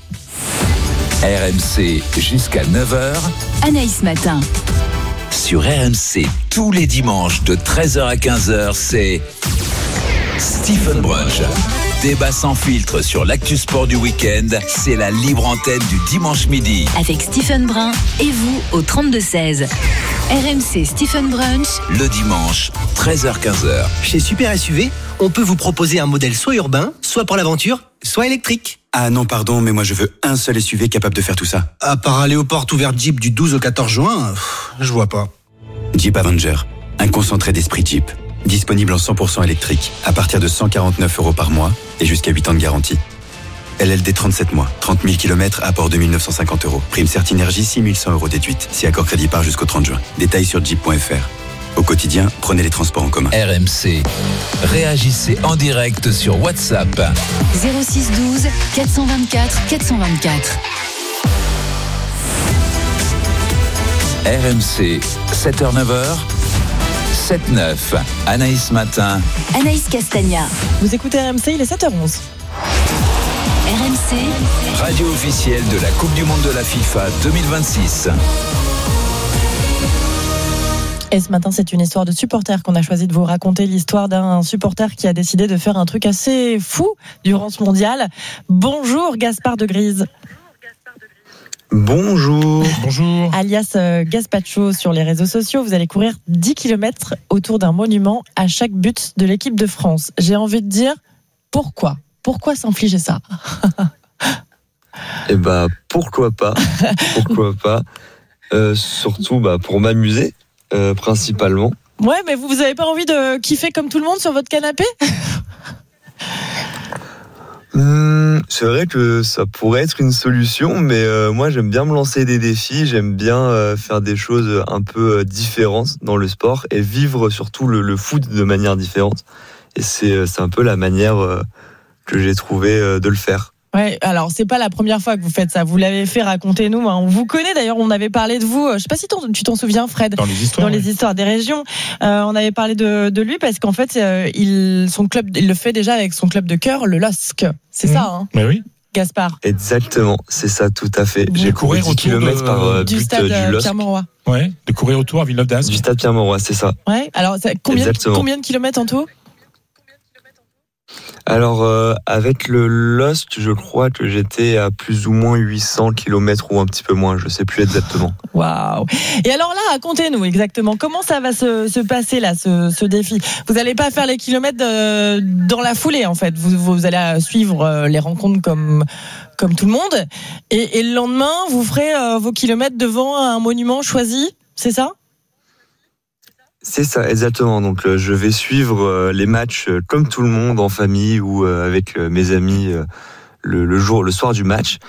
R M C jusqu'à neuf heures. Anaïs Matin. Sur R M C, tous les dimanches de treize heures à quinze heures, c'est Stephen Brunch. Débat sans filtre sur l'actu sport du week-end, c'est la libre antenne du dimanche midi. Avec Stephen Brun et vous au trente-deux seize. R M C Stephen Brunch. Le dimanche, treize heures à quinze heures. Chez Super S U V, on peut vous proposer un modèle soit urbain, soit pour l'aventure, soit électrique. Ah non, pardon, mais moi je veux un seul S U V capable de faire tout ça. À part aller aux portes ouvertes Jeep du douze au quatorze juin, pff, je vois pas. Jeep Avenger, un concentré d'esprit Jeep. Disponible en cent pour cent électrique, à partir de cent quarante-neuf euros par mois et jusqu'à huit ans de garantie. L L D trente-sept mois, trente mille kilomètres, apport deux mille neuf cent cinquante euros. Prime Certinergie six mille cent euros déduite, si accord crédit part jusqu'au trente juin. Détails sur jeep point f r. Au quotidien, prenez les transports en commun. R M C. Réagissez en direct sur WhatsApp. zéro six douze quatre cent vingt-quatre quatre cent vingt-quatre. R M C, sept heures neuf heures. sept neuf. Anaïs Matin. Anaïs Castagna. Vous écoutez R M C, il est sept heures onze. R M C. Radio officielle de la Coupe du Monde de la FIFA deux mille vingt-six. Et ce matin, c'est une histoire de supporter qu'on a choisi de vous raconter, l'histoire d'un supporter qui a décidé de faire un truc assez fou durant ce mondial. Bonjour Gaspard de Grise. Bonjour. Bonjour. Alias euh, Gaspacho sur les réseaux sociaux. Vous allez courir dix kilomètres autour d'un monument à chaque but de l'équipe de France. J'ai envie de dire, pourquoi ? Pourquoi s'infliger ça ? Eh bah, pourquoi pas ? Pourquoi pas ? euh, Surtout bah, pour m'amuser, euh, principalement. Ouais, mais vous, vous avez pas envie de kiffer comme tout le monde sur votre canapé ? Mmh, c'est vrai que ça pourrait être une solution, mais euh, moi j'aime bien me lancer des défis, j'aime bien euh, faire des choses un peu euh, différentes dans le sport et vivre surtout le, le foot de manière différente. Et c'est, c'est un peu la manière euh, que j'ai trouvé euh, de le faire. Ouais, alors c'est pas la première fois que vous faites ça. Vous l'avez fait, racontez-nous. On vous connaît d'ailleurs. On avait parlé de vous. Je sais pas si tu t'en souviens, Fred. Dans les histoires. Dans les oui. histoires des régions. Euh, on avait parlé de, de lui parce qu'en fait, euh, il, son club, il le fait déjà avec son club de cœur, le L O S C. C'est mmh. ça, hein. Mais oui. Gaspard. Exactement, c'est ça, tout à fait. Vous j'ai couru dix kilomètres par euh, du but stade du L O S C. Pierre-Mauroy. Ouais, de courir autour à Villeneuve d'Ascq. Du stade Pierre-Mauroy, c'est ça. Ouais. Alors, ça, combien, combien de kilomètres en tout ? Alors, euh, avec le Lost, je crois que j'étais à plus ou moins huit cents kilomètres ou un petit peu moins, je sais plus exactement. Waouh. Et alors là, racontez-nous exactement comment ça va se, se passer là, ce, ce défi. Vous n'allez pas faire les kilomètres de, dans la foulée en fait. Vous, vous allez suivre les rencontres comme comme tout le monde. Et, et le lendemain, vous ferez euh, vos kilomètres devant un monument choisi, c'est ça ? C'est ça, exactement. Donc, euh, je vais suivre euh, les matchs euh, comme tout le monde en famille ou euh, avec euh, mes amis euh, le, le jour, le soir du match.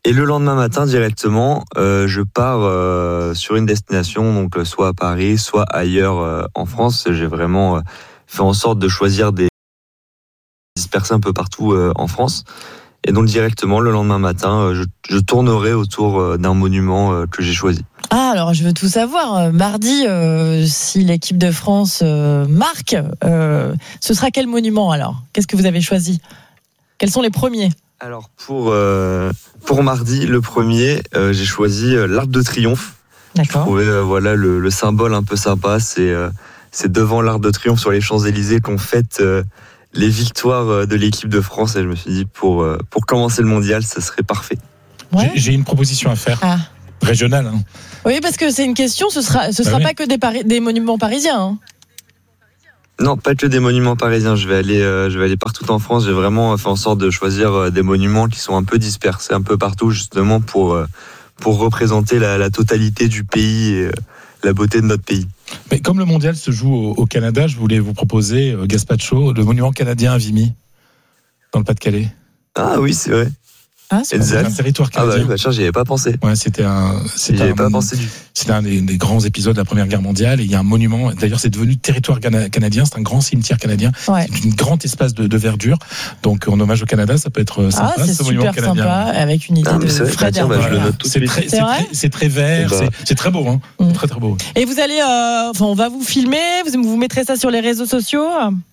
Et le lendemain matin, directement, euh, je pars euh, sur une destination, donc soit à Paris, soit ailleurs euh, en France. J'ai vraiment euh, fait en sorte de choisir des dispersés un peu partout euh, en France. Et donc directement, le lendemain matin, euh, je, je tournerai autour euh, d'un monument euh, que j'ai choisi. Ah, alors je veux tout savoir. Mardi, euh, si l'équipe de France euh, marque, euh, ce sera quel monument alors ? Qu'est-ce que vous avez choisi ? Quels sont les premiers ? Alors pour euh, pour mardi, le premier, euh, j'ai choisi euh, l'Arc de Triomphe. D'accord. Je trouvais euh, voilà le, le symbole un peu sympa. C'est euh, c'est devant l'Arc de Triomphe sur les Champs-Élysées qu'on fête euh, les victoires de l'équipe de France. Et je me suis dit pour euh, pour commencer le mondial, ça serait parfait. Ouais. J'ai, j'ai une proposition à faire. Ah. Régionale. Hein. Oui, parce que c'est une question. Ce sera ce sera bah oui. pas que des, pari- des monuments parisiens. Hein. Non, pas que des monuments parisiens. Je vais aller, euh, je vais aller partout en France. J'ai vraiment fait en sorte de choisir euh, des monuments qui sont un peu dispersés un peu partout, justement pour euh, pour représenter la, la totalité du pays et euh, la beauté de notre pays. Mais comme le mondial se joue au, au Canada, je voulais vous proposer, euh, Gaspacho, le monument canadien à Vimy, dans le Pas-de-Calais. Ah oui, c'est vrai. Ah, c'est un territoire canadien. Ah bah oui, bah tiens, j'y avais pas pensé. Ouais, c'était un, c'était j'y avais un, pas pensé du. C'était un des, des grands épisodes de la Première Guerre mondiale. Et il y a un monument. D'ailleurs, c'est devenu territoire cana- canadien. C'est un grand cimetière canadien. Ouais. C'est un grand espace de, de verdure. Donc, en hommage au Canada, ça peut être sympa. Ah, c'est ce super monument canadien. sympa, avec une idée ah, de Fred bah, voilà. je le note tout de c'est, suite. très, c'est, c'est, très, c'est très vert. bah. C'est, c'est très beau. Hein. Mm. C'est très très beau. Et vous allez, euh, enfin, on va vous filmer. Vous, vous mettrez ça sur les réseaux sociaux.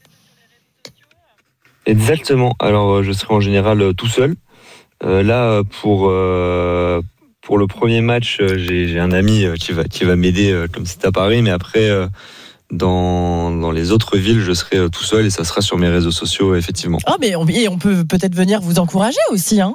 Exactement. Alors, je serai en général tout seul. Euh, là, pour euh, pour le premier match, j'ai, j'ai un ami qui va qui va m'aider euh, comme c'est à Paris, mais après euh, dans dans les autres villes, je serai tout seul et ça sera sur mes réseaux sociaux effectivement. Ah, mais on, et on peut peut-être venir vous encourager aussi, hein.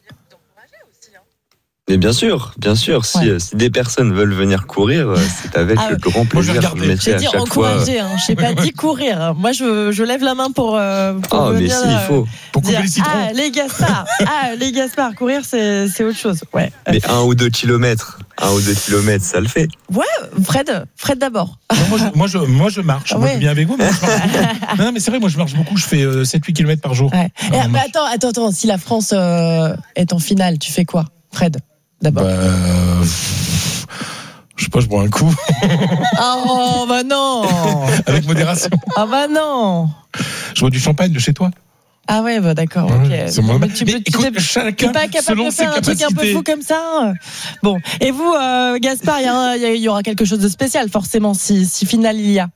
Mais bien sûr, bien sûr, si, ouais. si des personnes veulent venir courir, c'est avec ah, grand plaisir. Moi, je, je mettrai J'ai à dit chaque encourager, fois. hein, je n'ai pas dit courir. Moi, je, je lève la main pour, pour ah, venir. Mais si, il faut. Pour couper les citrons. Ah, les Gaspard, ah, les Gaspard, courir, c'est, c'est autre chose. Ouais. Mais un ou deux kilomètres, un ou deux kilomètres, ça le fait. Ouais, Fred, Fred d'abord. Non, moi, je, moi, je, moi, je marche. Ouais. Moi, je viens avec vous, mais moi, je marche beaucoup. Non, mais c'est vrai, moi, je marche beaucoup. Je fais euh, sept huit kilomètres par jour. Ouais. Et, mais attends, attends, attends. Si la France euh, est en finale, tu fais quoi, Fred? D'abord. Bah, je sais pas, je bois un coup. Oh, bah non. Avec modération. Ah, bah non. Je bois du champagne de chez toi. Ah ouais, bah d'accord. Ouais, ok. C'est moi. Mais tu peux, écoute, tu chacun n'es pas capable selon de faire ses un truc un peu fou comme ça. Bon, et vous, euh, Gaspard, il y, y, y aura quelque chose de spécial forcément si, si finale il y a.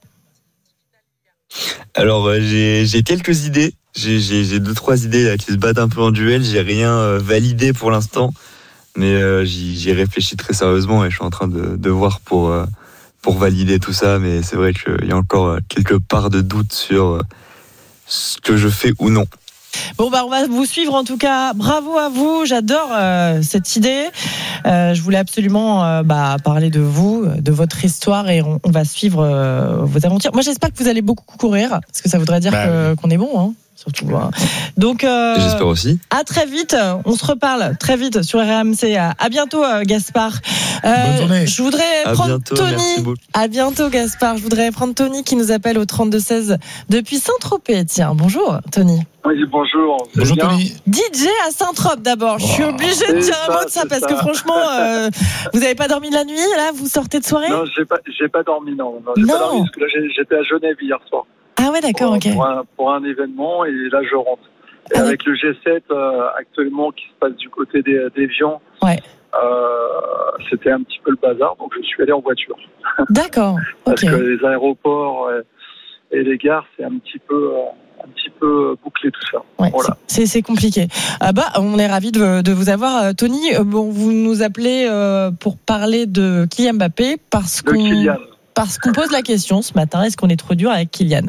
Alors euh, j'ai, j'ai quelques idées. J'ai, j'ai, j'ai deux trois idées là, qui se battent un peu en duel. J'ai rien euh, validé pour l'instant. Mais euh, j'y, j'y réfléchis très sérieusement et je suis en train de, de voir pour, euh, pour valider tout ça. Mais c'est vrai qu'il y a encore quelques parts de doute sur euh, ce que je fais ou non. Bon, bah, on va vous suivre en tout cas. Bravo à vous. J'adore euh, cette idée. Euh, je voulais absolument euh, bah, parler de vous, de votre histoire et on, on va suivre euh, vos aventures. Moi, j'espère que vous allez beaucoup courir parce que ça voudrait dire bah, que, qu'on est bon, hein. Surtout, hein. Donc, euh, j'espère aussi. À très vite. On se reparle très vite sur R M C. À bientôt, Gaspard. Euh, Bonne journée. Je voudrais à prendre bientôt, Tony. À bientôt, Gaspard. Je voudrais prendre Tony qui nous appelle au trente-deux seize depuis Saint-Tropez. Tiens, bonjour, Tony. Oui, bonjour. Bonjour, Tony. D J à Saint-Tropez d'abord. Je suis obligée de dire un mot de ça parce ça. que franchement, euh, vous n'avez pas dormi de la nuit là? Vous sortez de soirée? Non, j'ai pas, j'ai pas dormi. Non, non, j'ai non. pas dormi parce que là, j'étais à Genève hier soir. Ah ouais, d'accord, pour, ok. Pour un, pour un événement et là je rentre. Et ah avec ouais. le G sept euh, actuellement qui se passe du côté des, des Vians, ouais. euh, c'était un petit peu le bazar, donc je suis allé en voiture. D'accord. Parce okay. que les aéroports et, et les gares, c'est un petit peu, un petit peu bouclé tout ça. Ouais, voilà. c'est, c'est compliqué. Ah bah, on est ravis de, de vous avoir, Tony. Bon, vous nous appelez euh, pour parler de Kylian Mbappé parce de qu'on. Kylian. Parce qu'on pose la question ce matin, est-ce qu'on est trop dur avec Kylian?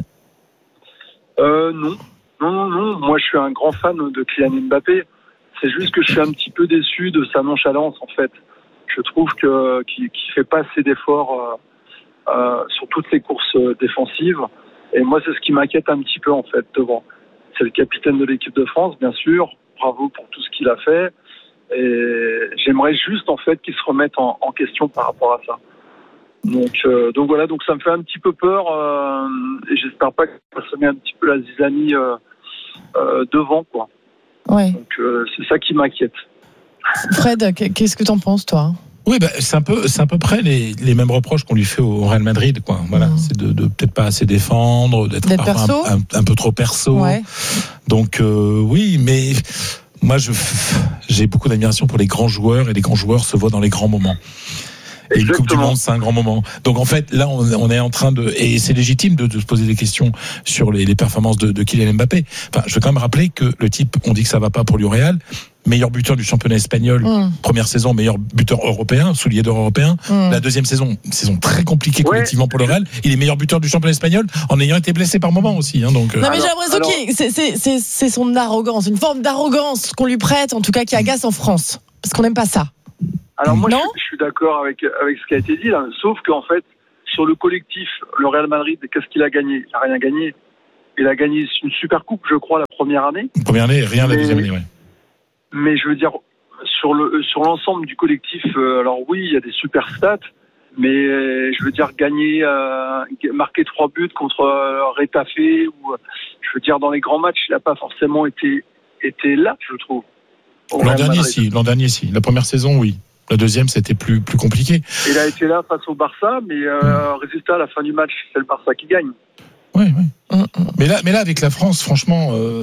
euh, Non, non, non, non. Moi, je suis un grand fan de Kylian Mbappé. C'est juste que je suis un petit peu déçu de sa nonchalance, en fait. Je trouve que qu'il, qu'il fait pas assez d'efforts euh, euh, sur toutes les courses défensives. Et moi, c'est ce qui m'inquiète un petit peu, en fait, devant. C'est le capitaine de l'équipe de France, bien sûr. Bravo pour tout ce qu'il a fait. Et j'aimerais juste, en fait, qu'il se remette en, en question par rapport à ça. Donc, euh, donc voilà, donc ça me fait un petit peu peur euh, et j'espère pas que ça se met un petit peu la zizanie euh, euh, devant, quoi. Ouais. Donc euh, c'est ça qui m'inquiète. Fred, qu'est-ce que t'en penses, toi? Oui, bah, c'est un peu, c'est à peu près les, les mêmes reproches qu'on lui fait au Real Madrid, quoi. Voilà, mmh. c'est de, de peut-être pas assez défendre, d'être, d'être parfois un, un, un peu trop perso. Ouais. Donc euh, oui, mais moi, je, j'ai beaucoup d'admiration pour les grands joueurs et les grands joueurs se voient dans les grands moments. Et une Coupe du Monde, c'est un grand moment. Donc en fait, là, on, on est en train de, et c'est légitime de, de se poser des questions sur les, les performances de, de Kylian Mbappé. Enfin, je veux quand même rappeler que le type, on dit que ça va pas pour lui au Real, meilleur buteur du championnat espagnol, mmh. première saison, meilleur buteur européen, soulier d'or européen. Mmh. La deuxième saison, saison très compliquée ouais. collectivement pour le Real. Il est meilleur buteur du championnat espagnol en ayant été blessé par moment aussi. Hein, donc, non, mais alors, j'ai l'impression alors... que c'est, c'est, c'est, c'est son arrogance, une forme d'arrogance qu'on lui prête, en tout cas qui agace en France, parce qu'on n'aime pas ça. Alors moi, je, je suis d'accord avec avec ce qui a été dit là, sauf qu'en fait, sur le collectif, le Real Madrid, qu'est-ce qu'il a gagné? Il n'a rien gagné. Il a gagné une super coupe, je crois, la première annie. La première année, rien mais, la deuxième année, oui. Mais je veux dire, sur le sur l'ensemble du collectif, euh, alors oui, il y a des super stats, mais euh, je veux dire gagner, euh, marquer trois buts contre euh, Retafe, ou je veux dire dans les grands matchs, il n'a pas forcément été été là, je trouve. L'an dernier, si. L'an dernier, si. La première saison, oui. La deuxième, c'était plus plus compliqué. Il a été là face au Barça, mais euh, mmh. résultat, à la fin du match, c'est le Barça qui gagne. Oui, oui. Mmh. Mais là, mais là, avec la France, franchement, euh,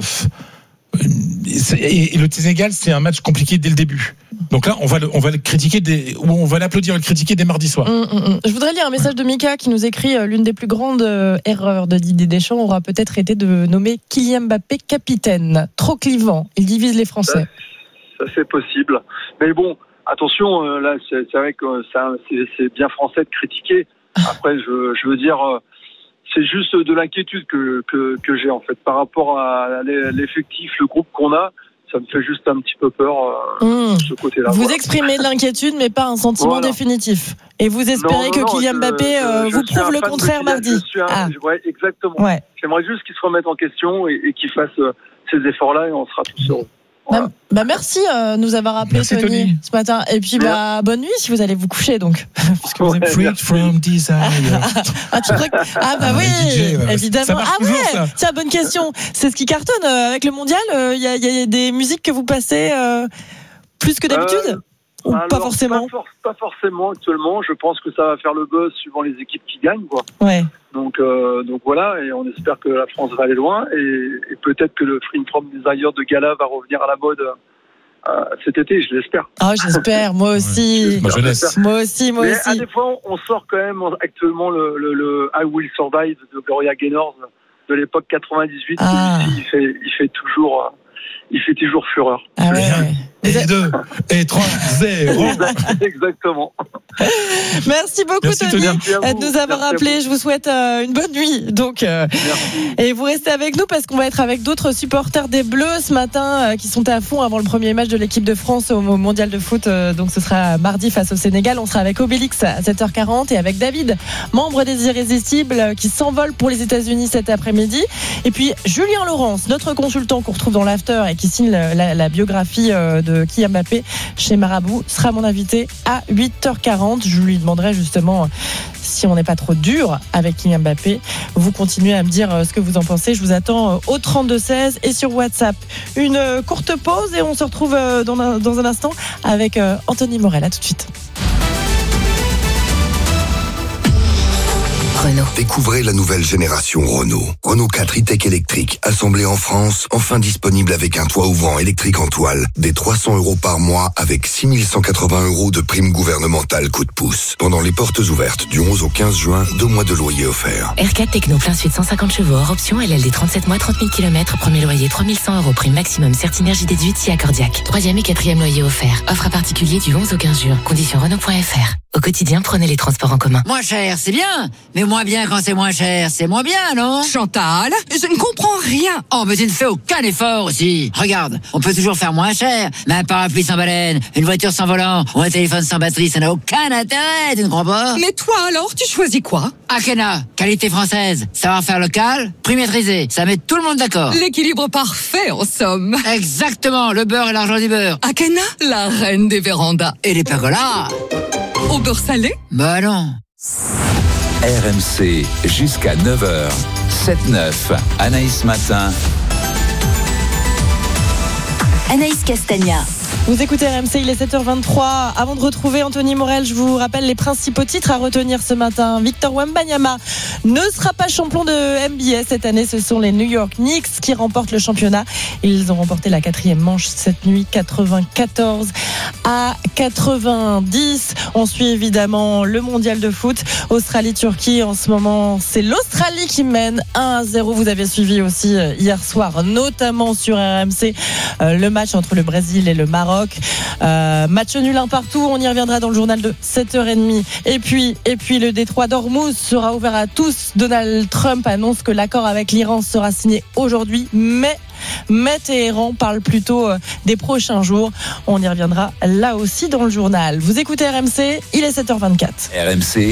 et, et le Sénégal, c'est un match compliqué dès le début. Donc là, on va le, on va le critiquer, des, ou on va l'applaudir et le critiquer dès mardi soir. Mmh, mmh. Je voudrais lire un message de Mika qui nous écrit euh, l'une des plus grandes euh, erreurs de Didier Deschamps aura peut-être été de nommer Kylian Mbappé capitaine. Trop clivant, il divise les Français. Ça, ça c'est possible, mais bon. Attention, euh, là, c'est, c'est vrai que ça, c'est, c'est bien français de critiquer. Après, je, je veux dire, euh, c'est juste de l'inquiétude que, que, que j'ai en fait par rapport à l'effectif, le groupe qu'on a. Ça me fait juste un petit peu peur euh, mmh. de ce côté-là. Vous voilà. exprimez de l'inquiétude, mais pas un sentiment voilà. définitif. Et vous espérez non, non, que non, Kylian je, Mbappé euh, je, vous prouve le contraire mardi. Je suis un, ah. ouais, exactement. Ouais. J'aimerais juste qu'il se remette en question et, et qu'il fasse euh, ces efforts-là et on sera tous heureux. Voilà. Bah, bah merci euh, de nous avoir appelé Tony, Tony ce matin et puis bah bonne nuit si vous allez vous coucher donc parce que vous êtes Free from desire. ah, tu crois que... ah bah oui D J, évidemment ah ouais toujours, tiens bonne question, c'est ce qui cartonne euh, avec le mondial, il euh, y, y a des musiques que vous passez euh, plus que d'habitude euh, ou alors, pas forcément pas, for- pas forcément actuellement, je pense que ça va faire le buzz suivant les équipes qui gagnent quoi. Ouais. Donc, euh, donc voilà, et on espère que la France va aller loin, et, et peut-être que le Free From Desire de Gala va revenir à la mode euh, cet été, je l'espère. Ah, oh, j'espère, moi aussi. Ouais, j'espère, moi aussi, moi Mais aussi. À des fois, on sort quand même actuellement le, le, le I Will Survive de Gloria Gaynor de l'époque quatre-vingt-dix-huit. Ah. Il fait, il fait toujours, il fait toujours fureur. Ah ouais. Et deux, et trois, zéro. Exactement. Merci beaucoup, Merci, Tony, de nous avoir appelés. Je vous souhaite euh, une bonne nuit. Donc, euh, et vous restez avec nous parce qu'on va être avec d'autres supporters des Bleus ce matin euh, qui sont à fond avant le premier match de l'équipe de France au Mondial de foot. Euh, donc, ce sera mardi face au Sénégal. On sera avec Obélix à sept heures quarante et avec David, membre des Irrésistibles, qui s'envole pour les États-Unis cet après-midi. Et puis, Julien Laurence, notre consultant qu'on retrouve dans l'After et qui signe la, la, la biographie euh, de Kylian Mbappé chez Marabout, sera mon invité à huit heures quarante. Je lui demanderai justement si on n'est pas trop dur avec Kylian Mbappé. Vous continuez à me dire ce que vous en pensez. Je vous attends au trente-deux seize et sur WhatsApp. Une courte pause et on se retrouve dans un, dans un instant avec Anthony Morel. À tout de suite. Renault. Découvrez la nouvelle génération Renault. Renault quatre e-Tech électrique, assemblé en France, enfin disponible avec un toit ouvrant électrique en toile, des trois cents euros par mois avec six mille cent quatre-vingts euros de prime gouvernementale coup de pouce. Pendant les portes ouvertes du onze au quinze juin, deux mois de loyer offerts. R quatre Techno plein sud cent cinquante chevaux hors option, L L D trente-sept mois, trente mille kilomètres, premier loyer trois mille cent euros, prime maximum Certinergie déduite si accordiaque. Troisième et quatrième loyer offert. Offre à particulier du onze au quinze juin. Conditions Renault point F R. Au quotidien, prenez les transports en commun. Moins cher, c'est bien. Mais moins bien quand c'est moins cher, c'est moins bien, non? Chantal, je ne comprends rien. Oh, mais tu ne fais aucun effort aussi. Regarde, on peut toujours faire moins cher. Mais un parapluie sans baleine, une voiture sans volant ou un téléphone sans batterie, ça n'a aucun intérêt, tu ne crois pas? Mais toi alors, tu choisis quoi? Akena, qualité française, savoir-faire local, prix maîtrisé. Ça met tout le monde d'accord. L'équilibre parfait, en somme. Exactement, le beurre et l'argent du beurre. Akena, la reine des vérandas. Et les pergolas. Au beurre salé? Bah non. R M C jusqu'à neuf heures. sept neuf, Anaïs Matin. Anaïs Castagna. Vous écoutez R M C, il est sept heures vingt-trois. Avant de retrouver Anthony Morel, je vous rappelle les principaux titres à retenir ce matin. Victor Wembanyama ne sera pas champion de N B A cette année. Ce sont les New York Knicks qui remportent le championnat. Ils ont remporté la quatrième manche cette nuit, quatre-vingt-quatorze à quatre-vingt-dix. On suit évidemment le mondial de foot. Australie-Turquie, en ce moment, c'est l'Australie qui mène un à zéro. Vous avez suivi aussi hier soir, notamment sur R M C, le match entre le Brésil et le Maroc. Euh, match nul un partout, on y reviendra dans le journal de sept heures trente. Et puis, et puis le détroit d'Ormuz sera ouvert à tous. Donald Trump annonce que l'accord avec l'Iran sera signé aujourd'hui, mais Mais Téhéran parle plutôt des prochains jours. On y reviendra là aussi dans le journal. Vous écoutez R M C, il est sept heures vingt-quatre. R M C.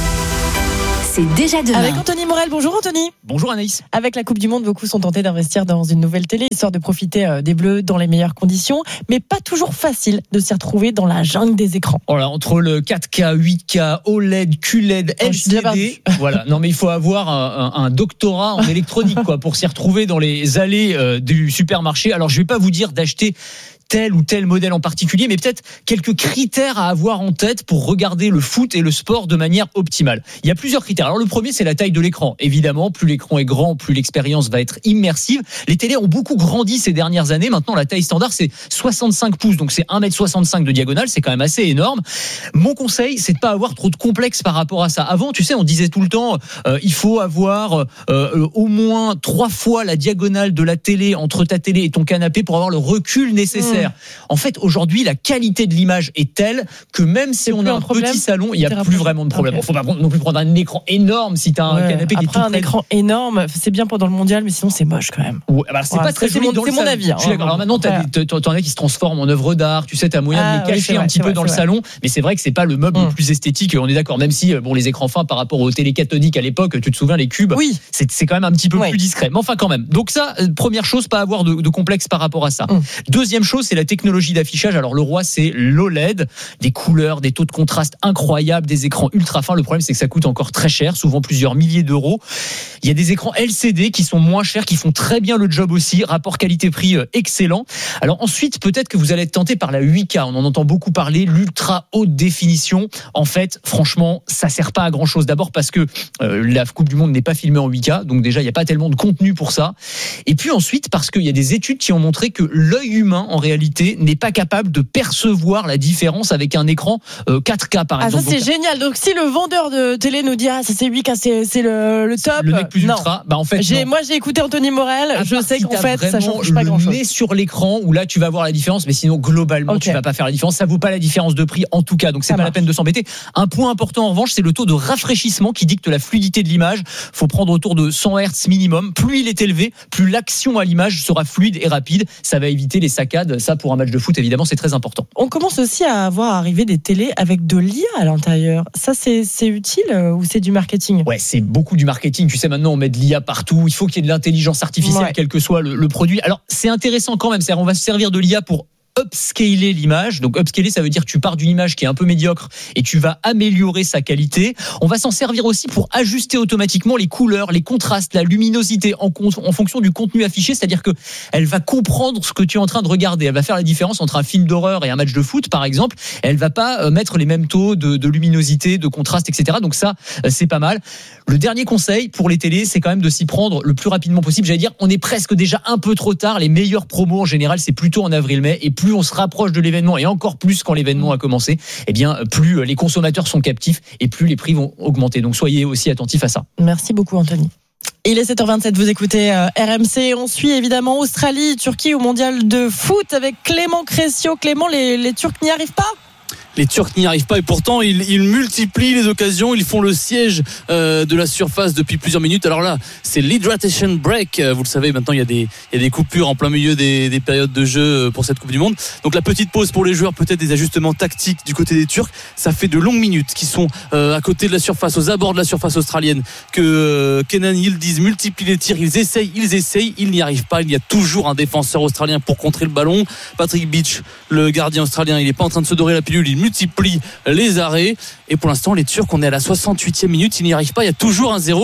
C'est déjà demain. Avec Anthony Morel. Bonjour Anthony. Bonjour Anaïs. Avec la Coupe du Monde, beaucoup sont tentés d'investir dans une nouvelle télé, histoire de profiter des Bleus dans les meilleures conditions. Mais pas toujours facile de s'y retrouver dans la jungle des écrans. Oh là, entre le quatre K, huit K, O L E D, Q L E D, L C D. Voilà. Non, mais il faut avoir un, un, un doctorat en électronique, quoi, pour s'y retrouver dans les allées euh, du supermarché. Alors, je vais pas vous dire d'acheter tel ou tel modèle en particulier, mais peut-être quelques critères à avoir en tête pour regarder le foot et le sport de manière optimale. Il y a plusieurs critères. Alors le premier, c'est la taille de l'écran. Évidemment, plus l'écran est grand, plus l'expérience va être immersive. Les télés ont beaucoup grandi ces dernières années. Maintenant, la taille standard, c'est soixante-cinq pouces, donc c'est un mètre soixante-cinq de diagonale, c'est quand même assez énorme. Mon conseil, c'est de pas avoir trop de complexe par rapport à ça. Avant, tu sais, on disait tout le temps, euh, il faut avoir euh, au moins trois fois la diagonale de la télé entre ta télé et ton canapé pour avoir le recul nécessaire. Mmh. En fait, aujourd'hui, la qualité de l'image est telle que même si on a un, un petit salon, il n'y a plus vraiment de problème. Il okay. ne faut pas non plus prendre un écran énorme si tu as ouais. un canapé qui est tout Après, un écran énorme, c'est bien pendant le mondial, mais sinon, c'est moche quand même. Ouais, bah, c'est ouais, pas très c'est mon, c'est mon avis. Hein, je suis d'accord. Alors maintenant, tu en as qui se transforment en œuvre d'art. Tu sais, tu as moyen ah, de les cacher oui, un vrai, petit peu vrai, dans le vrai. salon. Mais c'est vrai que c'est pas le meuble mmh. le plus esthétique. On est d'accord. Même si, bon, les écrans fins par rapport aux télé cathodiques à l'époque, tu te souviens, les cubes, oui. c'est, c'est quand même un petit peu ouais. plus discret. Mais enfin, quand même. Donc, ça, première chose, pas avoir de, de complexe par rapport à ça. Mmh. Deuxième chose, c'est la technologie d'affichage. Alors le roi, c'est l'O L E D, des couleurs, des taux de contraste incroyables, des écrans ultra fins. Le problème, c'est que ça coûte encore très cher, souvent plusieurs milliers d'euros. Il y a des écrans L C D qui sont moins chers, qui font très bien le job aussi, rapport qualité-prix excellent. Alors ensuite, peut-être que vous allez être tenté par la huit K. On en entend beaucoup parler, l'ultra haute définition. En fait, franchement, ça sert pas à grand chose. D'abord parce que euh, la Coupe du Monde n'est pas filmée en huit K, donc déjà il n'y a pas tellement de contenu pour ça. Et puis ensuite, parce qu'il y a des études qui ont montré que l'œil humain, en réalité, n'est pas capable de percevoir la différence avec un écran euh, quatre K par ah, exemple. Ça c'est donc, génial. Donc si le vendeur de télé nous dit ah ça c'est huit K, c'est, c'est le, le top. Le mec plus non. ultra, bah en fait j'ai, moi j'ai écouté Anthony Morel, à je sais si qu'en fait ça change pas grand chose. Le nez sur l'écran où là tu vas voir la différence, mais sinon globalement okay. tu vas pas faire la différence. Ça vaut pas la différence de prix en tout cas, donc c'est ça pas marche. La peine de s'embêter. Un point important en revanche, c'est le taux de rafraîchissement qui dicte la fluidité de l'image. Faut prendre autour de cent hertz minimum. Plus il est élevé, plus l'action à l'image sera fluide et rapide. Ça va éviter les saccades. Ça pour un match de foot évidemment c'est très important. On commence aussi à avoir arrivé des télés avec de l'I A à l'intérieur. Ça, c'est, c'est utile ou c'est du marketing ? Ouais, c'est beaucoup du marketing. Tu sais, maintenant, on met de l'I A partout. Il faut qu'il y ait de l'intelligence artificielle, ouais. quel que soit le, le produit. Alors, c'est intéressant quand même. C'est-à-dire, on va se servir de l'I A pour upscaler l'image. Donc upscaler, ça veut dire que tu pars d'une image qui est un peu médiocre et tu vas améliorer sa qualité. On va s'en servir aussi pour ajuster automatiquement les couleurs, les contrastes, la luminosité en, en fonction du contenu affiché. C'est-à-dire que elle va comprendre ce que tu es en train de regarder. Elle va faire la différence entre un film d'horreur et un match de foot, par exemple. Elle va pas mettre les mêmes taux de, de luminosité, de contraste, et cetera. Donc ça, c'est pas mal. Le dernier conseil pour les télés, c'est quand même de s'y prendre le plus rapidement possible. J'allais dire, on est presque déjà un peu trop tard. Les meilleures promos en général, c'est plutôt en avril-mai. Et plus on se rapproche de l'événement, et encore plus quand l'événement a commencé, eh bien, plus les consommateurs sont captifs et plus les prix vont augmenter. Donc soyez aussi attentifs à ça. Merci beaucoup Anthony. Il est sept heures vingt-sept, vous écoutez R M C. On suit évidemment Australie, Turquie au mondial de foot avec Clément Cressio. Clément, les, les Turcs n'y arrivent pas ? Les Turcs n'y arrivent pas et pourtant ils, ils multiplient les occasions, ils font le siège euh, de la surface depuis plusieurs minutes. Alors là, c'est l'hydration break. Vous le savez, maintenant il y a des, il y a des coupures en plein milieu des, des périodes de jeu pour cette Coupe du Monde. Donc la petite pause pour les joueurs, peut-être des ajustements tactiques du côté des Turcs. Ça fait de longues minutes qui sont euh, à côté de la surface, aux abords de la surface australienne, que euh, Kenan Yildiz multiplie les tirs. Ils essayent, ils essayent, ils n'y arrivent pas. Il y a toujours un défenseur australien pour contrer le ballon. Patrick Beach, le gardien australien, il n'est pas en train de se dorer la pilule. Il multiplie les arrêts et pour l'instant les Turcs, on est à la soixante-huitième minute, ils n'y arrivent pas, il y a toujours un zéro.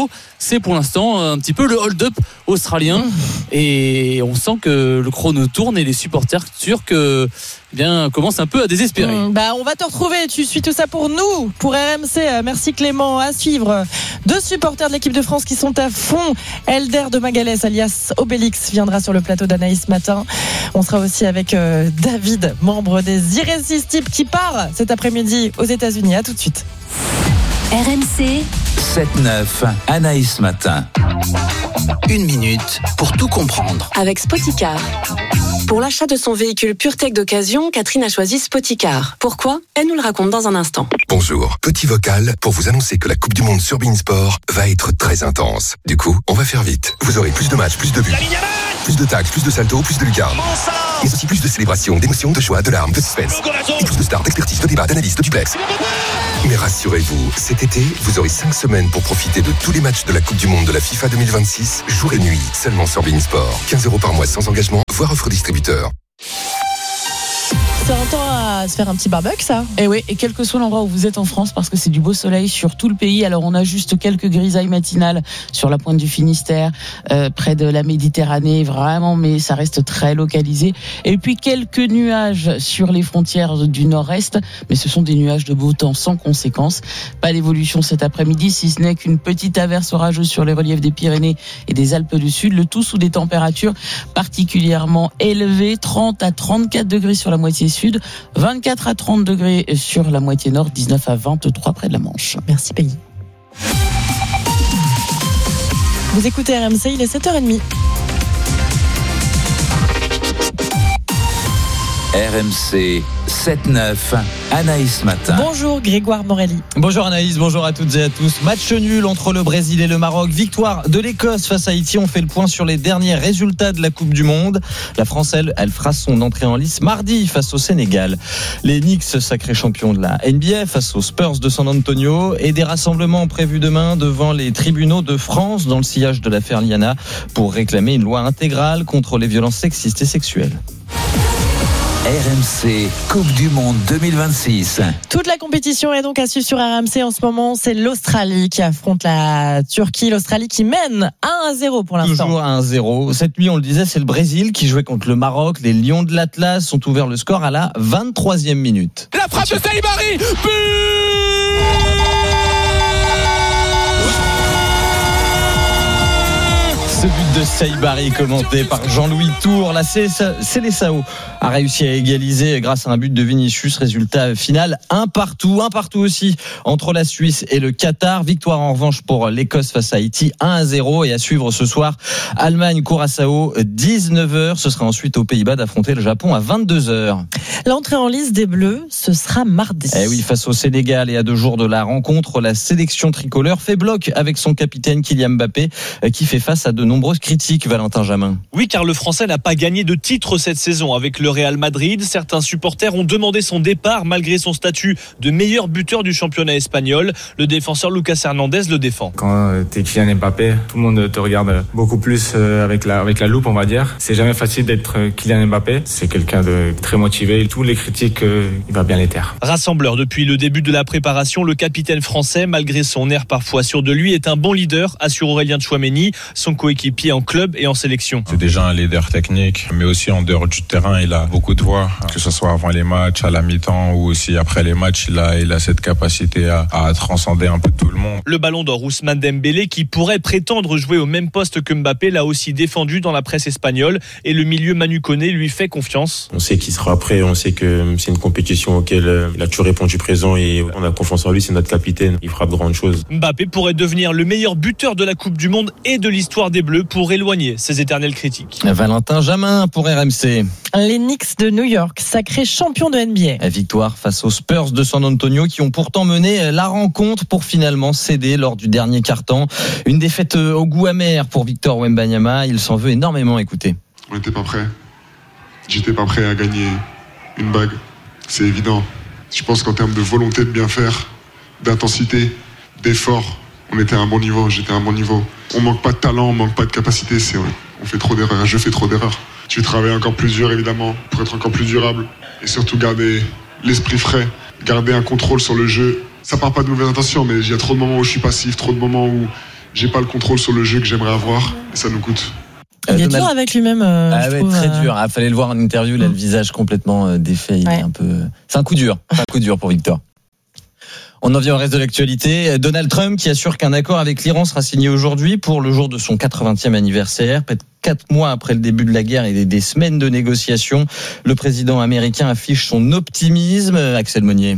c'est pour l'instant un petit peu le hold-up australien. Et on sent que le chrono tourne et les supporters turcs eh bien, commencent un peu à désespérer. Mmh, bah, on va te retrouver. Tu suis tout ça pour nous, pour R M C. Merci Clément. À suivre. Deux supporters de l'équipe de France qui sont à fond. Elder de Magalès, alias Obélix, viendra sur le plateau d'Anaïs ce matin. On sera aussi avec euh, David, membre des Irrésistibles, qui part cet après-midi aux États-Unis. À tout de suite. R M C sept neuf, Anaïs Matin. Une minute pour tout comprendre. Avec Spoticar. Pour l'achat de son véhicule PureTech d'occasion, Catherine a choisi Spoticar. Pourquoi ? Elle nous le raconte dans un instant. Bonjour, petit vocal pour vous annoncer que la Coupe du Monde sur beIN Sport va être très intense. Du coup, on va faire vite. Vous aurez plus de matchs, plus de buts, plus de tacles, plus de saltos, plus de lucarnes. Mais aussi plus de célébrations, d'émotions, de joie, de larmes, de suspense. Et plus de stars, d'expertise, de débats, d'analyses, de duplex. Mais rassurez-vous, cet été, vous aurez cinq semaines pour profiter de tous les matchs de la Coupe du Monde de la FIFA deux mille vingt-six, jour et nuit, seulement sur beIN Sport. quinze euros par mois sans engagement, voire offre distributeur. C'est un temps à se faire un petit barbecue, ça. Et oui, et quel que soit l'endroit où vous êtes en France, parce que c'est du beau soleil sur tout le pays. Alors on a juste quelques grisailles matinales sur la pointe du Finistère, euh, près de la Méditerranée, vraiment, mais ça reste très localisé. Et puis quelques nuages sur les frontières du nord-est, mais ce sont des nuages de beau temps sans conséquence. Pas d'évolution cet après-midi, si ce n'est qu'une petite averse orageuse sur les reliefs des Pyrénées et des Alpes du Sud. Le tout sous des températures particulièrement élevées, trente à trente-quatre degrés sur la moitié sud, vingt-quatre à trente degrés sur la moitié nord, dix-neuf à vingt-trois près de la Manche. Merci Peggy. Vous écoutez R M C, il est sept heures trente. R M C sept neuf, Anaïs Matin. Bonjour Grégoire Morelli. Bonjour Anaïs, bonjour à toutes et à tous. Match nul entre le Brésil et le Maroc. Victoire de l'Écosse face à Haïti. On fait le point sur les derniers résultats de la Coupe du Monde. La France, elle, elle fera son entrée en lice mardi face au Sénégal. Les Knicks, sacrés champions de la N B A, face aux Spurs de San Antonio. Et des rassemblements prévus demain devant les tribunaux de France dans le sillage de l'affaire Liana pour réclamer une loi intégrale contre les violences sexistes et sexuelles. R M C Coupe du Monde deux mille vingt-six. Toute la compétition est donc à suivre sur R M C en ce moment. C'est l'Australie qui affronte la Turquie. L'Australie qui mène un à zéro pour l'instant. Toujours un à zéro. Cette nuit, on le disait, c'est le Brésil qui jouait contre le Maroc. Les Lions de l'Atlas ont ouvert le score à la vingt-troisième minute. La frappe de Saïbari. But! Ce but de Saïbari commenté par Jean-Louis Tour. La Seleção a réussi à égaliser grâce à un but de Vinicius. Résultat final un partout. Un partout aussi entre la Suisse et le Qatar. Victoire en revanche pour l'Écosse face à Haïti, un à zéro. Et à suivre ce soir, Allemagne-Curaçao, dix-neuf heures. Ce sera ensuite aux Pays-Bas d'affronter le Japon à vingt-deux heures. L'entrée en lice des Bleus, ce sera mardi. Eh oui, face au Sénégal et à deux jours de la rencontre, la sélection tricolore fait bloc avec son capitaine Kylian Mbappé qui fait face à de nombreuses critiques, Valentin Jamin. Oui, car le Français n'a pas gagné de titre cette saison avec le Real Madrid. Certains supporters ont demandé son départ malgré son statut de meilleur buteur du championnat espagnol. Le défenseur Lucas Hernandez le défend. Quand t'es Kylian Mbappé, tout le monde te regarde beaucoup plus avec la, avec la loupe, on va dire. C'est jamais facile d'être Kylian Mbappé. C'est quelqu'un de très motivé. Tous les critiques, il va bien les taire. Rassembleur depuis le début de la préparation, le capitaine français, malgré son air parfois sûr de lui, est un bon leader, assure Aurélien Tchouaméni, son coéquipier en club et en sélection. C'est déjà un leader technique, mais aussi en dehors du terrain, il a beaucoup de voix, que ce soit avant les matchs, à la mi-temps ou aussi après les matchs, il a, il a cette capacité à, à transcender un peu tout le monde. Le ballon d'or Ousmane Dembélé, qui pourrait prétendre jouer au même poste que Mbappé, l'a aussi défendu dans la presse espagnole et le milieu Manu Koné lui fait confiance. On sait qu'il sera prêt, on sait que c'est une compétition auquel il a toujours répondu présent et on a confiance en lui, c'est notre capitaine, il fera de grandes choses. Mbappé pourrait devenir le meilleur buteur de la Coupe du Monde et de l'histoire des Bleus pour éloigner ces éternelles critiques. Valentin Jamin pour R M C. Les Knicks de New York, sacrés champions de N B A. Victoire face aux Spurs de San Antonio qui ont pourtant mené la rencontre pour finalement céder lors du dernier quart-temps. Une défaite au goût amer pour Victor Wembanyama. Il s'en veut énormément, écoutez. On n'était pas prêt. J'étais pas prêt à gagner une bague. C'est évident. Je pense qu'en termes de volonté de bien faire, d'intensité, d'effort, on était à un bon niveau, j'étais à un bon niveau. On manque pas de talent, on manque pas de capacité, c'est vrai. On fait trop d'erreurs, je fais trop d'erreurs. Tu travailles encore plus dur évidemment pour être encore plus durable et surtout garder l'esprit frais, garder un contrôle sur le jeu. Ça part pas de mauvaises intentions, mais il y a trop de moments où je suis passif, trop de moments où j'ai pas le contrôle sur le jeu que j'aimerais avoir et ça nous coûte. Il est dur avec lui-même. Euh, ah ouais, trouve, très euh... dur. Il ah, fallait le voir en interview, là, le visage complètement euh, défait. Il ouais. est un peu. C'est un coup dur. C'est un coup dur pour Victor. On en vient au reste de l'actualité. Donald Trump qui assure qu'un accord avec l'Iran sera signé aujourd'hui pour le jour de son quatre-vingtième anniversaire. Peut-être quatre mois après le début de la guerre et des semaines de négociations, le président américain affiche son optimisme. Axel Monnier.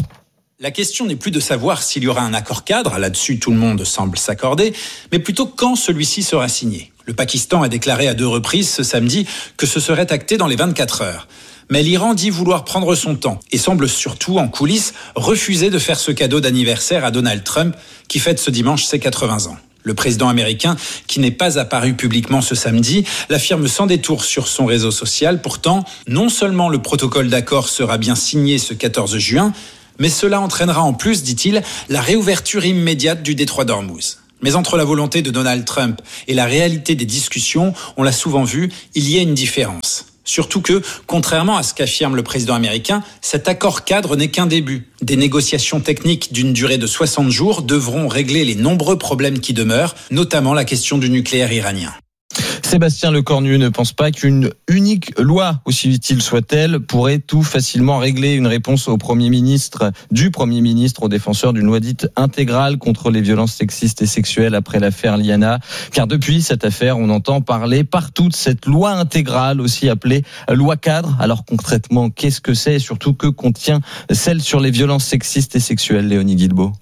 La question n'est plus de savoir s'il y aura un accord cadre, là-dessus tout le monde semble s'accorder, mais plutôt quand celui-ci sera signé. Le Pakistan a déclaré à deux reprises ce samedi que ce serait acté dans les vingt-quatre heures. Mais l'Iran dit vouloir prendre son temps et semble surtout, en coulisses, refuser de faire ce cadeau d'anniversaire à Donald Trump qui fête ce dimanche ses quatre-vingts ans. Le président américain, qui n'est pas apparu publiquement ce samedi, l'affirme sans détour sur son réseau social. Pourtant, non seulement le protocole d'accord sera bien signé ce quatorze juin, mais cela entraînera en plus, dit-il, la réouverture immédiate du détroit d'Ormuz. Mais entre la volonté de Donald Trump et la réalité des discussions, on l'a souvent vu, il y a une différence. Surtout que, contrairement à ce qu'affirme le président américain, cet accord cadre n'est qu'un début. Des négociations techniques d'une durée de soixante jours devront régler les nombreux problèmes qui demeurent, notamment la question du nucléaire iranien. Sébastien Lecornu ne pense pas qu'une unique loi, aussi utile soit-elle, pourrait tout facilement régler. Une réponse au Premier ministre, du Premier ministre, aux défenseurs d'une loi dite intégrale contre les violences sexistes et sexuelles après l'affaire Liana. Car depuis cette affaire, on entend parler partout de cette loi intégrale, aussi appelée loi cadre. Alors concrètement, qu'est-ce que c'est et surtout que contient celle sur les violences sexistes et sexuelles, Léonie Guilbeault?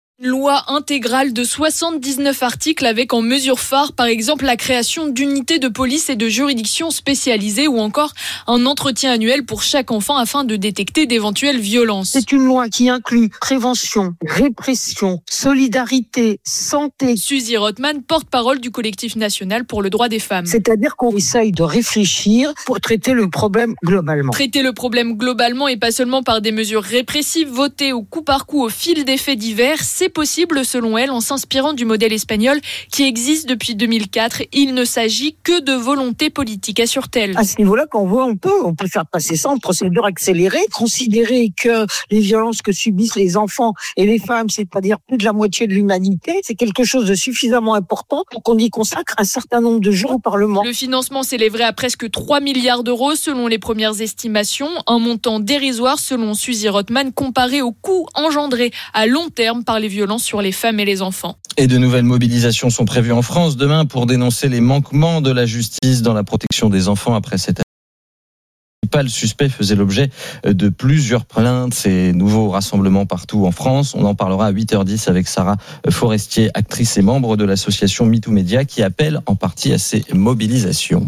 Loi intégrale de soixante-dix-neuf articles avec en mesure phare, par exemple, la création d'unités de police et de juridictions spécialisées ou encore un entretien annuel pour chaque enfant afin de détecter d'éventuelles violences. C'est une loi qui inclut prévention, répression, solidarité, santé. Suzy Rothman, porte-parole du collectif national pour le droit des femmes. C'est-à-dire qu'on essaye de réfléchir pour traiter le problème globalement. Traiter le problème globalement et pas seulement par des mesures répressives votées au coup par coup au fil des faits divers, c'est possible selon elle en s'inspirant du modèle espagnol qui existe depuis deux mille quatre. Il ne s'agit que de volonté politique, assure-t-elle. À ce niveau-là, quand on voit, on peut, on peut faire passer ça en procédure accélérée, considérer que les violences que subissent les enfants et les femmes, c'est-à-dire plus de la moitié de l'humanité, c'est quelque chose de suffisamment important pour qu'on y consacre un certain nombre de jours au Parlement. Le financement s'élèverait à presque trois milliards d'euros selon les premières estimations, un montant dérisoire selon Suzy Rothman comparé au coût engendré à long terme par les violences sur les femmes et les enfants. Et de nouvelles mobilisations sont prévues en France demain pour dénoncer les manquements de la justice dans la protection des enfants après cette année. Le suspect faisait l'objet de plusieurs plaintes. Ces nouveaux rassemblements partout en France. On en parlera à huit heures dix avec Sarah Forestier, actrice et membre de l'association MeToo Média, qui appelle en partie à ces mobilisations.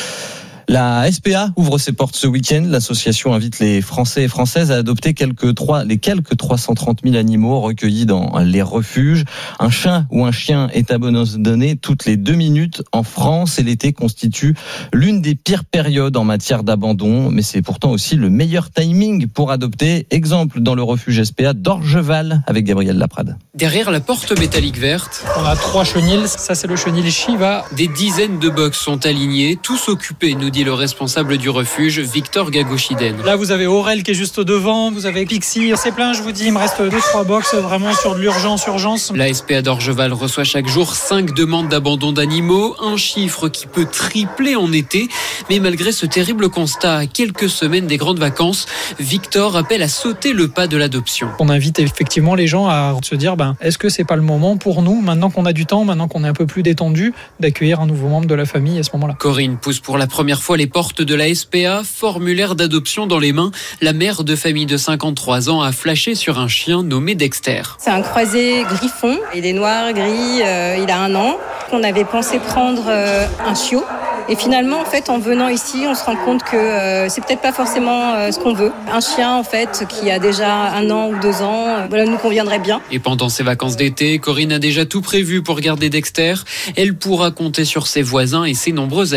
La S P A ouvre ses portes ce week-end. L'association invite les Français et Françaises à adopter quelques trois, les quelques trois cent trente mille animaux recueillis dans les refuges. Un chat ou un chien est abandonné toutes les deux minutes en France et l'été constitue l'une des pires périodes en matière d'abandon. Mais c'est pourtant aussi le meilleur timing pour adopter. Exemple dans le refuge S P A d'Orgeval avec Gabriel Laprade. Derrière la porte métallique verte, on a trois chenils. Ça, c'est le chenil Shiva. Des dizaines de box sont alignés, tous occupés, nous dit le responsable du refuge, Victor Gagochiden. Là, vous avez Aurel qui est juste devant, vous avez Pixie. C'est plein, je vous dis, il me reste deux, trois box vraiment sur de l'urgence, urgence. La S P A d'Orgeval reçoit chaque jour cinq demandes d'abandon d'animaux, un chiffre qui peut tripler en été. Mais malgré ce terrible constat, à quelques semaines des grandes vacances, Victor appelle à sauter le pas de l'adoption. On invite effectivement les gens à se dire, ben, est-ce que c'est pas le moment pour nous, maintenant qu'on a du temps, maintenant qu'on est un peu plus détendu, d'accueillir un nouveau membre de la famille à ce moment-là. Corinne pousse pour la première fois les portes de la S P A, formulaire d'adoption dans les mains. La mère de famille de cinquante-trois ans a flashé sur un chien nommé Dexter. C'est un croisé griffon. Il est noir, gris, euh, il a un an. On avait pensé prendre euh, un chiot. Et finalement, en fait, en venant ici, on se rend compte que euh, c'est peut-être pas forcément euh, ce qu'on veut. Un chien, en fait, qui a déjà un an ou deux ans, euh, voilà, nous conviendrait bien. Et pendant ses vacances d'été, Corinne a déjà tout prévu pour garder Dexter. Elle pourra compter sur ses voisins et ses nombreux amis.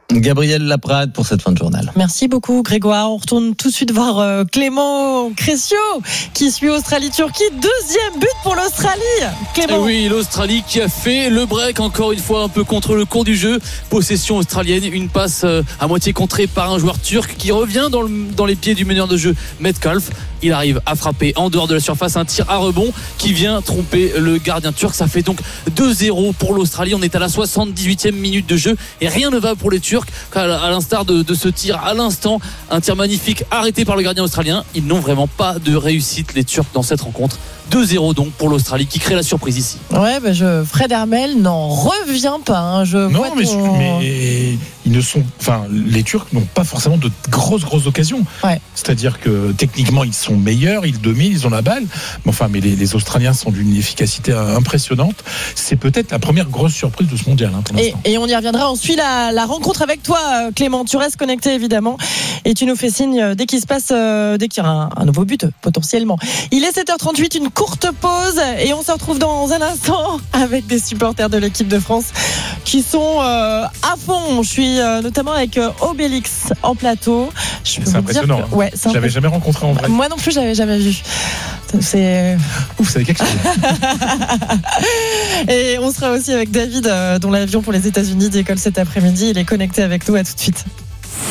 Gabriel Laprade pour cette fin de journal. Merci beaucoup Grégoire. On retourne tout de suite voir euh, Clément Crécio qui suit Australie-Turquie. Deuxième but pour l'Australie. Clément. Et oui, l'Australie qui a fait le break encore une fois un peu contre le cours du jeu. Possession australienne, une passe euh, à moitié contrée par un joueur turc qui revient dans, le, dans les pieds du meneur de jeu Metcalf. Il arrive à frapper en dehors de la surface un tir à rebond qui vient tromper le gardien turc. Ça fait donc deux zéro pour l'Australie. On est à la soixante-dix-huitième minute de jeu et rien ne va pour les Turcs à l'instar de, de ce tir à l'instant. Un tir magnifique arrêté par le gardien australien. Ils n'ont vraiment pas de réussite les Turcs dans cette rencontre. deux zéro donc pour l'Australie qui crée la surprise ici. Ouais, bah je, Fred Hermel n'en revient pas. Hein. Je non, vois mais, ton... mais ils ne sont, enfin, les Turcs n'ont pas forcément de grosses grosses occasions. Ouais. C'est-à-dire que techniquement ils sont meilleurs, ils dominent, ils ont la balle. Mais enfin, mais les, les Australiens sont d'une efficacité impressionnante. C'est peut-être la première grosse surprise de ce mondial. Hein, pour et, et on y reviendra. On suit la, la rencontre avec toi, Clément. Tu restes connecté évidemment et tu nous fais signe dès qu'il se passe, euh, dès qu'il y a un, un nouveau but potentiellement. Il est sept heures trente-huit, une courte pause et on se retrouve dans un instant avec des supporters de l'équipe de France qui sont euh, à fond. Je suis euh, notamment avec euh, Obélix en plateau. Je peux c'est vous impressionnant. dire que, ouais, c'est je l'avais jamais rencontré en vrai. Moi non plus, j'avais jamais vu. C'est ouf, c'est quelque chose. Et on sera aussi avec David, euh, dont l'avion pour les États-Unis décolle cet après-midi. Il est connecté avec nous. À tout de suite.